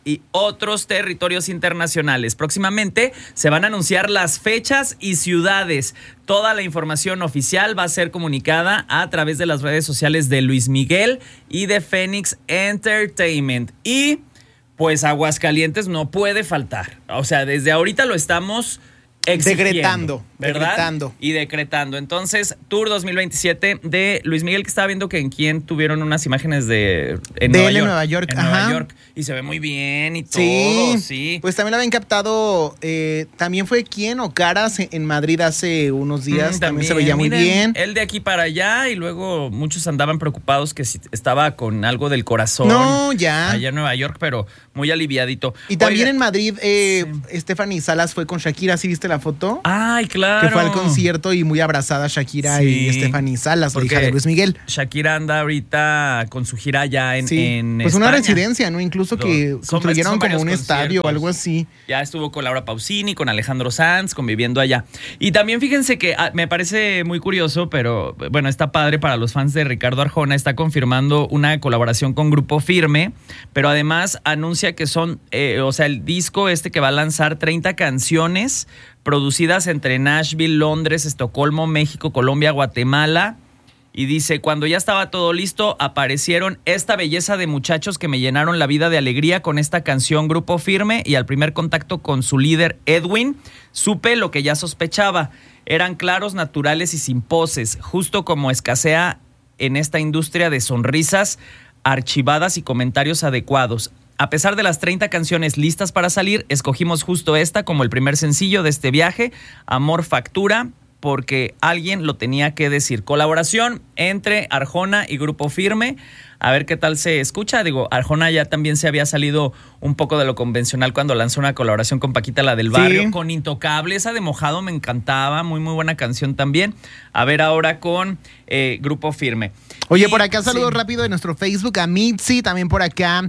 Speaker 4: y otros territorios internacionales. Próximamente se van a anunciar las fechas y ciudades. Toda la información oficial va a ser comunicada a través de las redes sociales de Luis Miguel y de Phoenix Entertainment. Y pues Aguascalientes no puede faltar. O sea, desde ahorita lo estamos
Speaker 9: decretando,
Speaker 4: ¿verdad?
Speaker 9: decretando.
Speaker 4: Y decretando. Entonces, Tour dos mil veintisiete de Luis Miguel, que estaba viendo que en quien tuvieron unas imágenes de en
Speaker 9: de
Speaker 4: Nueva
Speaker 9: él
Speaker 4: York,
Speaker 9: en Nueva York,
Speaker 4: en
Speaker 9: ajá.
Speaker 4: Nueva York, y se ve muy bien y todo,
Speaker 9: Sí,
Speaker 4: sí.
Speaker 9: Pues también lo habían captado, eh, también fue quien o Caras en Madrid hace unos días,
Speaker 4: Mm,
Speaker 9: también, se veía muy
Speaker 4: miren,
Speaker 9: bien.
Speaker 4: Él de aquí para allá y luego muchos andaban preocupados que si estaba con algo del corazón.
Speaker 9: No, ya.
Speaker 4: Allá en Nueva York, pero muy aliviadito.
Speaker 9: Y también
Speaker 4: Oiga,
Speaker 9: en Madrid, eh, Stephanie Salas fue con Shakira, ¿sí viste la foto?
Speaker 4: Ay, claro.
Speaker 9: Que fue al concierto y muy abrazada Shakira
Speaker 4: Sí,
Speaker 9: y Stephanie Salas, la
Speaker 4: porque
Speaker 9: hija de Luis Miguel.
Speaker 4: Shakira anda ahorita con su gira allá en,
Speaker 9: Sí,
Speaker 4: en
Speaker 9: pues una
Speaker 4: España.
Speaker 9: residencia, ¿no? Incluso que
Speaker 4: Son-
Speaker 9: construyeron
Speaker 4: son
Speaker 9: como
Speaker 4: varios
Speaker 9: un estadio o
Speaker 4: conciertos.
Speaker 9: algo así.
Speaker 4: Ya estuvo con Laura Pausini, con Alejandro Sanz, conviviendo allá. Y también fíjense que ah, me parece muy curioso, pero bueno, está padre para los fans de Ricardo Arjona. Está confirmando una colaboración con Grupo Firme, pero además anuncia que son, eh, o sea, el disco este que va a lanzar treinta canciones producidas entre Nashville, Londres, Estocolmo, México, Colombia, Guatemala. Y dice, cuando ya estaba todo listo, aparecieron esta belleza de muchachos que me llenaron la vida de alegría con esta canción Grupo Firme, y al primer contacto con su líder Edwin, supe lo que ya sospechaba. Eran claros, naturales y sin poses, justo como escasea en esta industria de sonrisas archivadas y comentarios adecuados. A pesar de las treinta canciones listas para salir, escogimos justo esta como el primer sencillo de este viaje, Amor Factura, porque alguien lo tenía que decir. Colaboración entre Arjona y Grupo Firme. A ver qué tal se escucha. Digo, Arjona ya también se había salido un poco de lo convencional cuando lanzó una colaboración con Paquita, la del barrio,
Speaker 9: Sí.
Speaker 4: con Intocable. Esa de Mojado me encantaba, muy muy buena canción también. A ver ahora con eh, Grupo Firme.
Speaker 9: Oye,
Speaker 4: Y-
Speaker 9: por acá saludos
Speaker 4: sí.
Speaker 9: rápido de nuestro Facebook, a Mitzi, también por acá.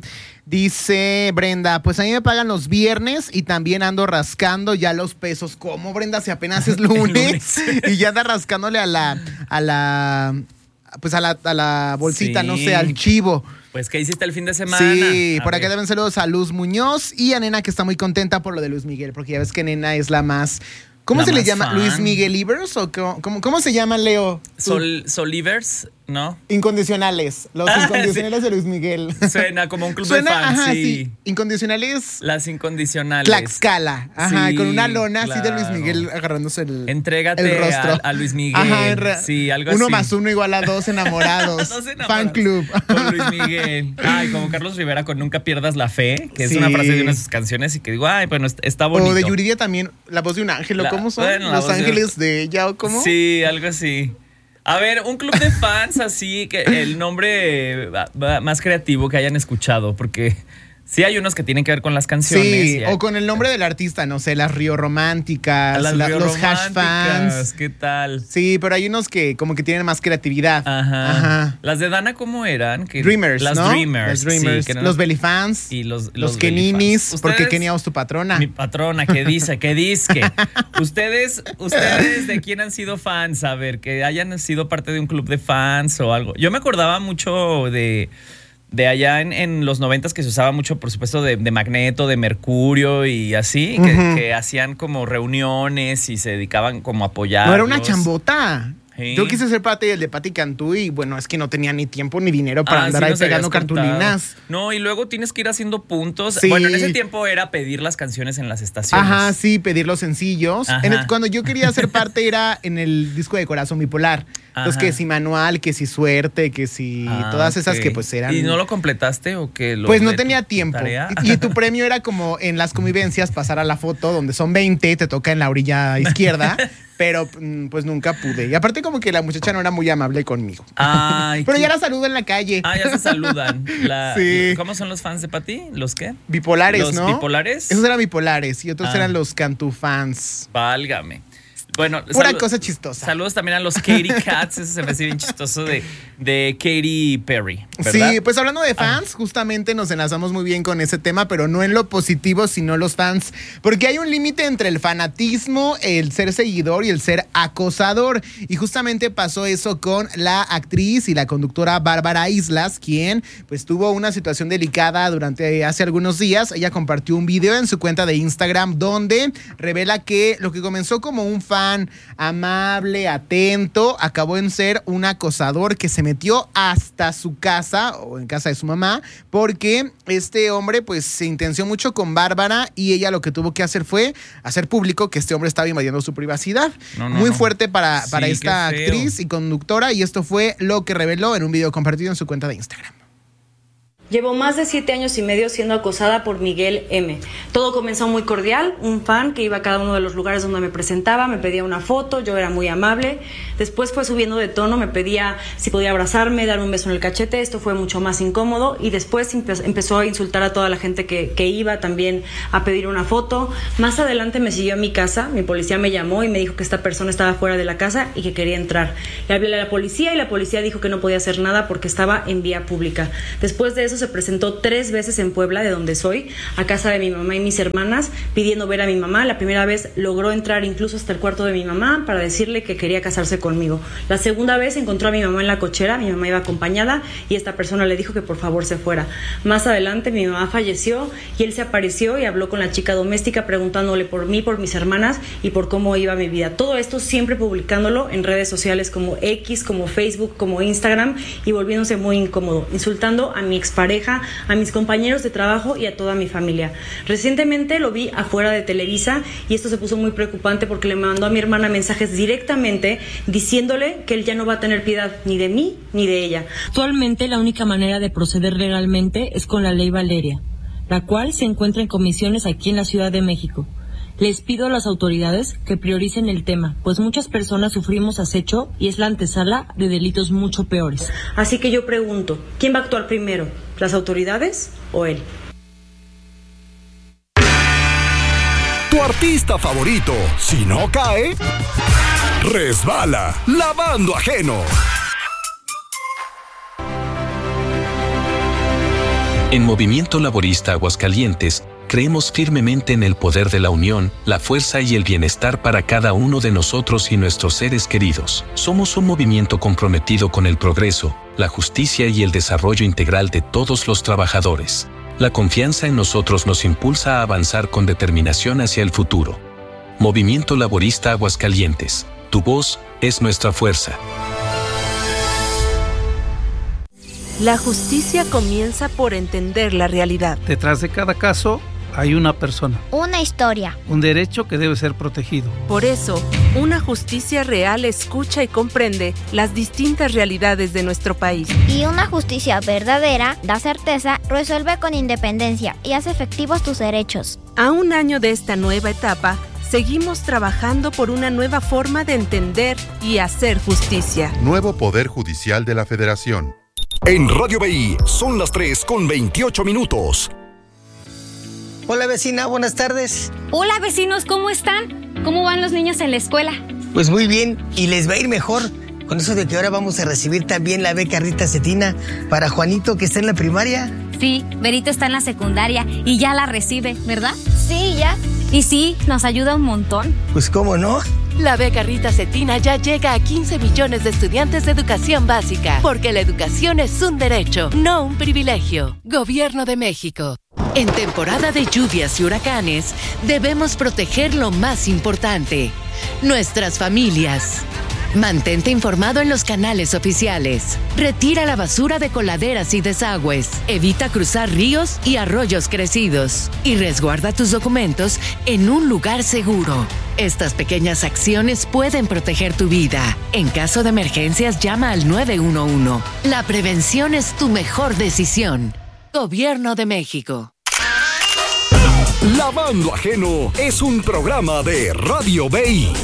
Speaker 9: Dice Brenda, pues a mí me pagan los viernes y también ando rascando ya los pesos. ¿Cómo, Brenda? Si apenas es lunes y ya anda rascándole a la, a la, pues a la, a la bolsita,
Speaker 4: Sí.
Speaker 9: no sé, al chivo.
Speaker 4: Pues, ¿qué hiciste el fin de semana?
Speaker 9: Sí,
Speaker 4: A
Speaker 9: por acá
Speaker 4: ver.
Speaker 9: deben saludos a Luz Muñoz y a Nena, que está muy contenta por lo de Luis Miguel, porque ya ves que Nena es la más... ¿Cómo
Speaker 4: La
Speaker 9: se le
Speaker 4: más
Speaker 9: llama?
Speaker 4: fan.
Speaker 9: ¿Luis Miguelivers o cómo, cómo, cómo se llama, Leo?
Speaker 4: Sol, Solivers, ¿no?
Speaker 9: Incondicionales, los
Speaker 4: Ah,
Speaker 9: incondicionales de Luis Miguel.
Speaker 4: Suena como un club
Speaker 9: Suena,
Speaker 4: de fans,
Speaker 9: ajá,
Speaker 4: sí.
Speaker 9: sí. Incondicionales
Speaker 4: Las incondicionales.
Speaker 9: Tlaxcala. Ajá,
Speaker 4: Sí,
Speaker 9: con una lona así de Luis
Speaker 4: claro.
Speaker 9: Miguel agarrándose el,
Speaker 4: Entrégate
Speaker 9: el rostro.
Speaker 4: a, a Luis Miguel.
Speaker 9: Ajá, en re-
Speaker 4: sí, algo
Speaker 9: uno
Speaker 4: así.
Speaker 9: más uno igual a dos enamorados.
Speaker 4: Dos enamorados.
Speaker 9: Fan club.
Speaker 4: Con Luis Miguel. Ay, como Carlos Rivera con Nunca pierdas la fe, que es
Speaker 9: Sí.
Speaker 4: una frase de una de sus canciones y que digo, ay, bueno, está- está bonito.
Speaker 9: O de Yuridia también, la voz de un ángel, ¿o
Speaker 4: La-
Speaker 9: cómo son?
Speaker 4: bueno, la
Speaker 9: Los
Speaker 4: voz de-
Speaker 9: ángeles de ella, ¿o cómo?
Speaker 4: Sí, algo así. A ver, un club de fans así, que el nombre va- va más creativo que hayan escuchado, porque sí hay unos que tienen que ver con las canciones.
Speaker 9: Sí,
Speaker 4: y hay-
Speaker 9: o con el nombre del artista, no sé, las Río Románticas,
Speaker 4: las
Speaker 9: la-
Speaker 4: Río
Speaker 9: los hash
Speaker 4: Románticas,
Speaker 9: fans.
Speaker 4: ¿qué tal?
Speaker 9: Sí, pero hay unos que como que tienen más creatividad.
Speaker 4: Ajá.
Speaker 9: Ajá.
Speaker 4: Las de Dana, ¿cómo eran? Que-
Speaker 9: Dreamers,
Speaker 4: Las
Speaker 9: ¿no?
Speaker 4: Dreamers.
Speaker 9: Los Dreamers.
Speaker 4: sí, que eran
Speaker 9: los Bellyfans.
Speaker 4: y los,
Speaker 9: Los,
Speaker 4: los
Speaker 9: Keninis,
Speaker 4: Bellyfans.
Speaker 9: porque
Speaker 4: Ustedes-
Speaker 9: Kenia es tu patrona.
Speaker 4: Mi patrona, ¿qué dice? ¿Qué dice? ¿Ustedes, ¿Ustedes de quién han sido fans? A ver, que hayan sido parte de un club de fans o algo. Yo me acordaba mucho de, de allá en, en los noventas que se usaba mucho, por supuesto, de, de Magneto, de Mercurio y así, que,
Speaker 9: Ujú.
Speaker 4: que hacían como reuniones y se dedicaban como a apoyar.
Speaker 9: No era una chambota.
Speaker 4: Sí.
Speaker 9: Yo quise ser parte del de Patti Cantú y bueno, es que no tenía ni tiempo ni dinero para
Speaker 4: Ah,
Speaker 9: andar
Speaker 4: sí
Speaker 9: ahí
Speaker 4: nos
Speaker 9: pegando
Speaker 4: habías contado.
Speaker 9: cartulinas.
Speaker 4: No, y luego tienes que ir haciendo puntos.
Speaker 9: Sí.
Speaker 4: Bueno, en ese tiempo era pedir las canciones en las estaciones.
Speaker 9: Ajá, sí, pedir los sencillos.
Speaker 4: Ajá.
Speaker 9: En el- cuando yo quería ser parte era en el disco de Corazón Bipolar. Entonces,
Speaker 4: Ajá.
Speaker 9: que si manual, que si suerte, que si
Speaker 4: Ah,
Speaker 9: todas esas
Speaker 4: ok.
Speaker 9: que pues eran...
Speaker 4: ¿Y no lo completaste o qué? Lo
Speaker 9: Pues no
Speaker 4: de
Speaker 9: tenía
Speaker 4: tu
Speaker 9: tiempo.
Speaker 4: tarea?
Speaker 9: Y, y tu premio era como en las convivencias pasar a la foto donde son veinte, te toca en la orilla izquierda, pero mm, pues nunca pude. Y aparte como que la muchacha no era muy amable conmigo.
Speaker 4: Ay,
Speaker 9: Pero
Speaker 4: qué-
Speaker 9: ya la saludo en la calle.
Speaker 4: Ah, ya se saludan. La-
Speaker 9: Sí.
Speaker 4: ¿Cómo son los fans de Pati? ¿Los qué?
Speaker 9: Bipolares,
Speaker 4: ¿Los
Speaker 9: ¿no?
Speaker 4: bipolares?
Speaker 9: Esos eran bipolares y otros
Speaker 4: Ah.
Speaker 9: eran los Cantú fans.
Speaker 4: Válgame. Bueno,
Speaker 9: pura
Speaker 4: salu-
Speaker 9: cosa chistosa.
Speaker 4: Saludos también a los Katy Cats. Eso se me hace bien chistoso de, de Katy Perry, ¿verdad?
Speaker 9: Sí, pues hablando de fans, ah. justamente nos enlazamos muy bien con ese tema, pero no en lo positivo, sino los fans. Porque hay un límite entre el fanatismo, el ser seguidor y el ser acosador. Y justamente pasó eso con la actriz y la conductora Bárbara Islas, quien pues tuvo una situación delicada durante hace algunos días. Ella compartió un video en su cuenta de Instagram donde revela que lo que comenzó como un fan amable, atento, acabó en ser un acosador que se metió hasta su casa o en casa de su mamá, porque este hombre pues se intenció mucho con Bárbara y ella lo que tuvo que hacer fue hacer público que este hombre estaba invadiendo su privacidad. No, no, Muy no. fuerte para, para sí, esta actriz y conductora, y esto fue lo que reveló en un video compartido en su cuenta de Instagram.
Speaker 1: Llevo más de siete años y medio siendo acosada por Miguel M. Todo comenzó muy cordial, un fan que iba a cada uno de los lugares donde me presentaba, me pedía una foto, yo era muy amable. Después fue subiendo de tono, me pedía si podía abrazarme, darme un beso en el cachete, esto fue mucho más incómodo, y después empe- empezó a insultar a toda la gente que, que iba también a pedir una foto. Más adelante me siguió a mi casa, mi policía me llamó y me dijo que esta persona estaba fuera de la casa y que quería entrar. Le hablé a la policía y la policía dijo que no podía hacer nada porque estaba en vía pública. Después de eso se presentó tres veces en Puebla, de donde soy, a casa de mi mamá y mis hermanas, pidiendo ver a mi mamá. La primera vez logró entrar incluso hasta el cuarto de mi mamá para decirle que quería casarse conmigo. La segunda vez encontró a mi mamá en la cochera, mi mamá iba acompañada y esta persona le dijo que por favor se fuera. Más adelante mi mamá falleció y él se apareció y habló con la chica doméstica preguntándole por mí, por mis hermanas y por cómo iba mi vida. Todo esto siempre publicándolo en redes sociales como X, como Facebook, como Instagram, y volviéndose muy incómodo, insultando a mi expareja, a mis compañeros de trabajo y a toda mi familia. Recientemente lo vi afuera de Televisa y esto se puso muy preocupante porque le mandó a mi hermana mensajes directamente diciéndole que él ya no va a tener piedad ni de mí ni de ella. Actualmente la única manera de proceder legalmente es con la ley Valeria, la cual se encuentra en comisiones aquí en la Ciudad de México. Les pido a las autoridades que prioricen el tema, pues muchas personas sufrimos acecho y es la antesala de delitos mucho peores. Así que yo pregunto, ¿quién va a actuar primero? ¿Las autoridades o él?
Speaker 3: Tu artista favorito, si no cae, resbala, lavando ajeno.
Speaker 2: En Movimiento Laborista Aguascalientes, creemos firmemente en el poder de la unión, la fuerza y el bienestar para cada uno de nosotros y nuestros seres queridos. Somos un movimiento comprometido con el progreso, la justicia y el desarrollo integral de todos los trabajadores. La confianza en nosotros nos impulsa a avanzar con determinación hacia el futuro. Movimiento Laborista Aguascalientes. Tu voz es nuestra fuerza.
Speaker 5: La justicia comienza por entender la realidad.
Speaker 6: Detrás de cada caso hay una persona.
Speaker 20: Una historia.
Speaker 6: Un derecho que debe ser protegido.
Speaker 5: Por eso, una justicia real escucha y comprende las distintas realidades de nuestro país.
Speaker 20: Y una justicia verdadera da certeza, resuelve con independencia y hace efectivos tus derechos.
Speaker 5: A un año de esta nueva etapa, seguimos trabajando por una nueva forma de entender y hacer justicia.
Speaker 21: Nuevo Poder Judicial de la Federación.
Speaker 3: En Radio B I son las tres con veintiocho minutos.
Speaker 22: Hola vecina, buenas tardes.
Speaker 28: Hola vecinos, ¿cómo están? ¿Cómo van los niños en la escuela?
Speaker 22: Pues muy bien, y les va a ir mejor con eso de que ahora vamos a recibir también la beca Rita Cetina para Juanito, que está en la primaria.
Speaker 28: Sí, Berito está en la secundaria y ya la recibe, ¿verdad?
Speaker 20: Sí, ya.
Speaker 28: Y sí, nos ayuda un montón.
Speaker 22: Pues cómo no.
Speaker 29: La beca Rita Cetina ya llega a quince millones de estudiantes de educación básica, porque la educación es un derecho, no un privilegio. Gobierno de México. En temporada de lluvias y huracanes, debemos proteger lo más importante, nuestras familias. Mantente informado en los canales oficiales. Retira la basura de coladeras y desagües. Evita cruzar ríos y arroyos crecidos. Y resguarda tus documentos en un lugar seguro. Estas pequeñas acciones pueden proteger tu vida. En caso de emergencias, llama al nueve uno uno. La prevención es tu mejor decisión. Gobierno de México.
Speaker 3: Lavando Ajeno es un programa de Radio B I.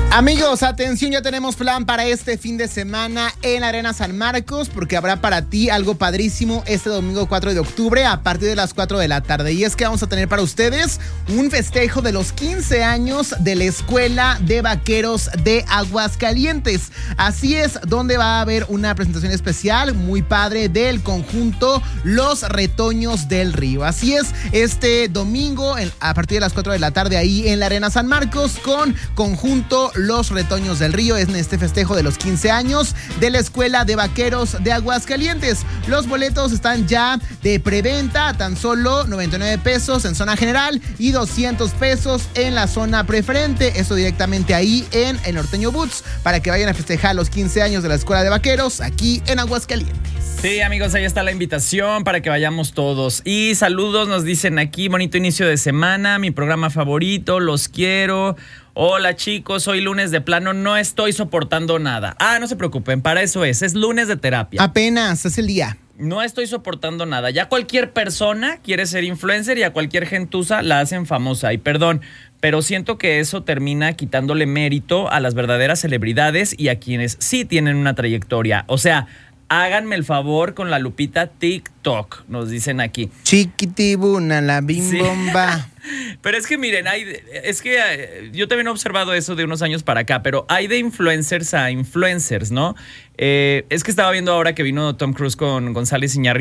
Speaker 9: Amigos, atención, ya tenemos plan para este fin de semana en la Arena San Marcos, porque habrá para ti algo padrísimo este domingo cuatro de octubre a partir de las cuatro de la tarde. Y es que vamos a tener para ustedes un festejo de los quince años de la Escuela de Vaqueros de Aguascalientes. Así es, donde va a haber una presentación especial muy padre del conjunto Los Retoños del Río. Así es, este domingo a partir de las cuatro de la tarde ahí en la Arena San Marcos con conjunto Los Retoños del Río, es en este festejo de los quince años de la Escuela de Vaqueros de Aguascalientes. Los boletos están ya de preventa, tan solo noventa y nueve pesos en zona general y doscientos pesos en la zona preferente. Esto directamente ahí en el Norteño Boots, para que vayan a festejar los quince años de la Escuela de Vaqueros aquí en Aguascalientes.
Speaker 4: Sí, amigos, ahí está la invitación para que vayamos todos. Y saludos, nos dicen aquí, bonito inicio de semana, mi programa favorito, los quiero. Hola chicos, hoy lunes de plano, no estoy soportando nada. Ah, no se preocupen, para eso es, es lunes de terapia.
Speaker 9: Apenas, es el día.
Speaker 4: No estoy soportando nada. Ya cualquier persona quiere ser influencer y a cualquier gentuza la hacen famosa. Y perdón, pero siento que eso termina quitándole mérito a las verdaderas celebridades y a quienes sí tienen una trayectoria. O sea, háganme el favor con la Lupita TikTok, nos dicen aquí.
Speaker 9: Chiquitibuna, la bimbomba.
Speaker 4: Sí. Pero es que miren, hay, es que eh, yo también he observado eso de unos años para acá, pero hay de influencers a influencers, ¿no? Eh, es que estaba viendo ahora que vino Tom Cruise con González Iñárritu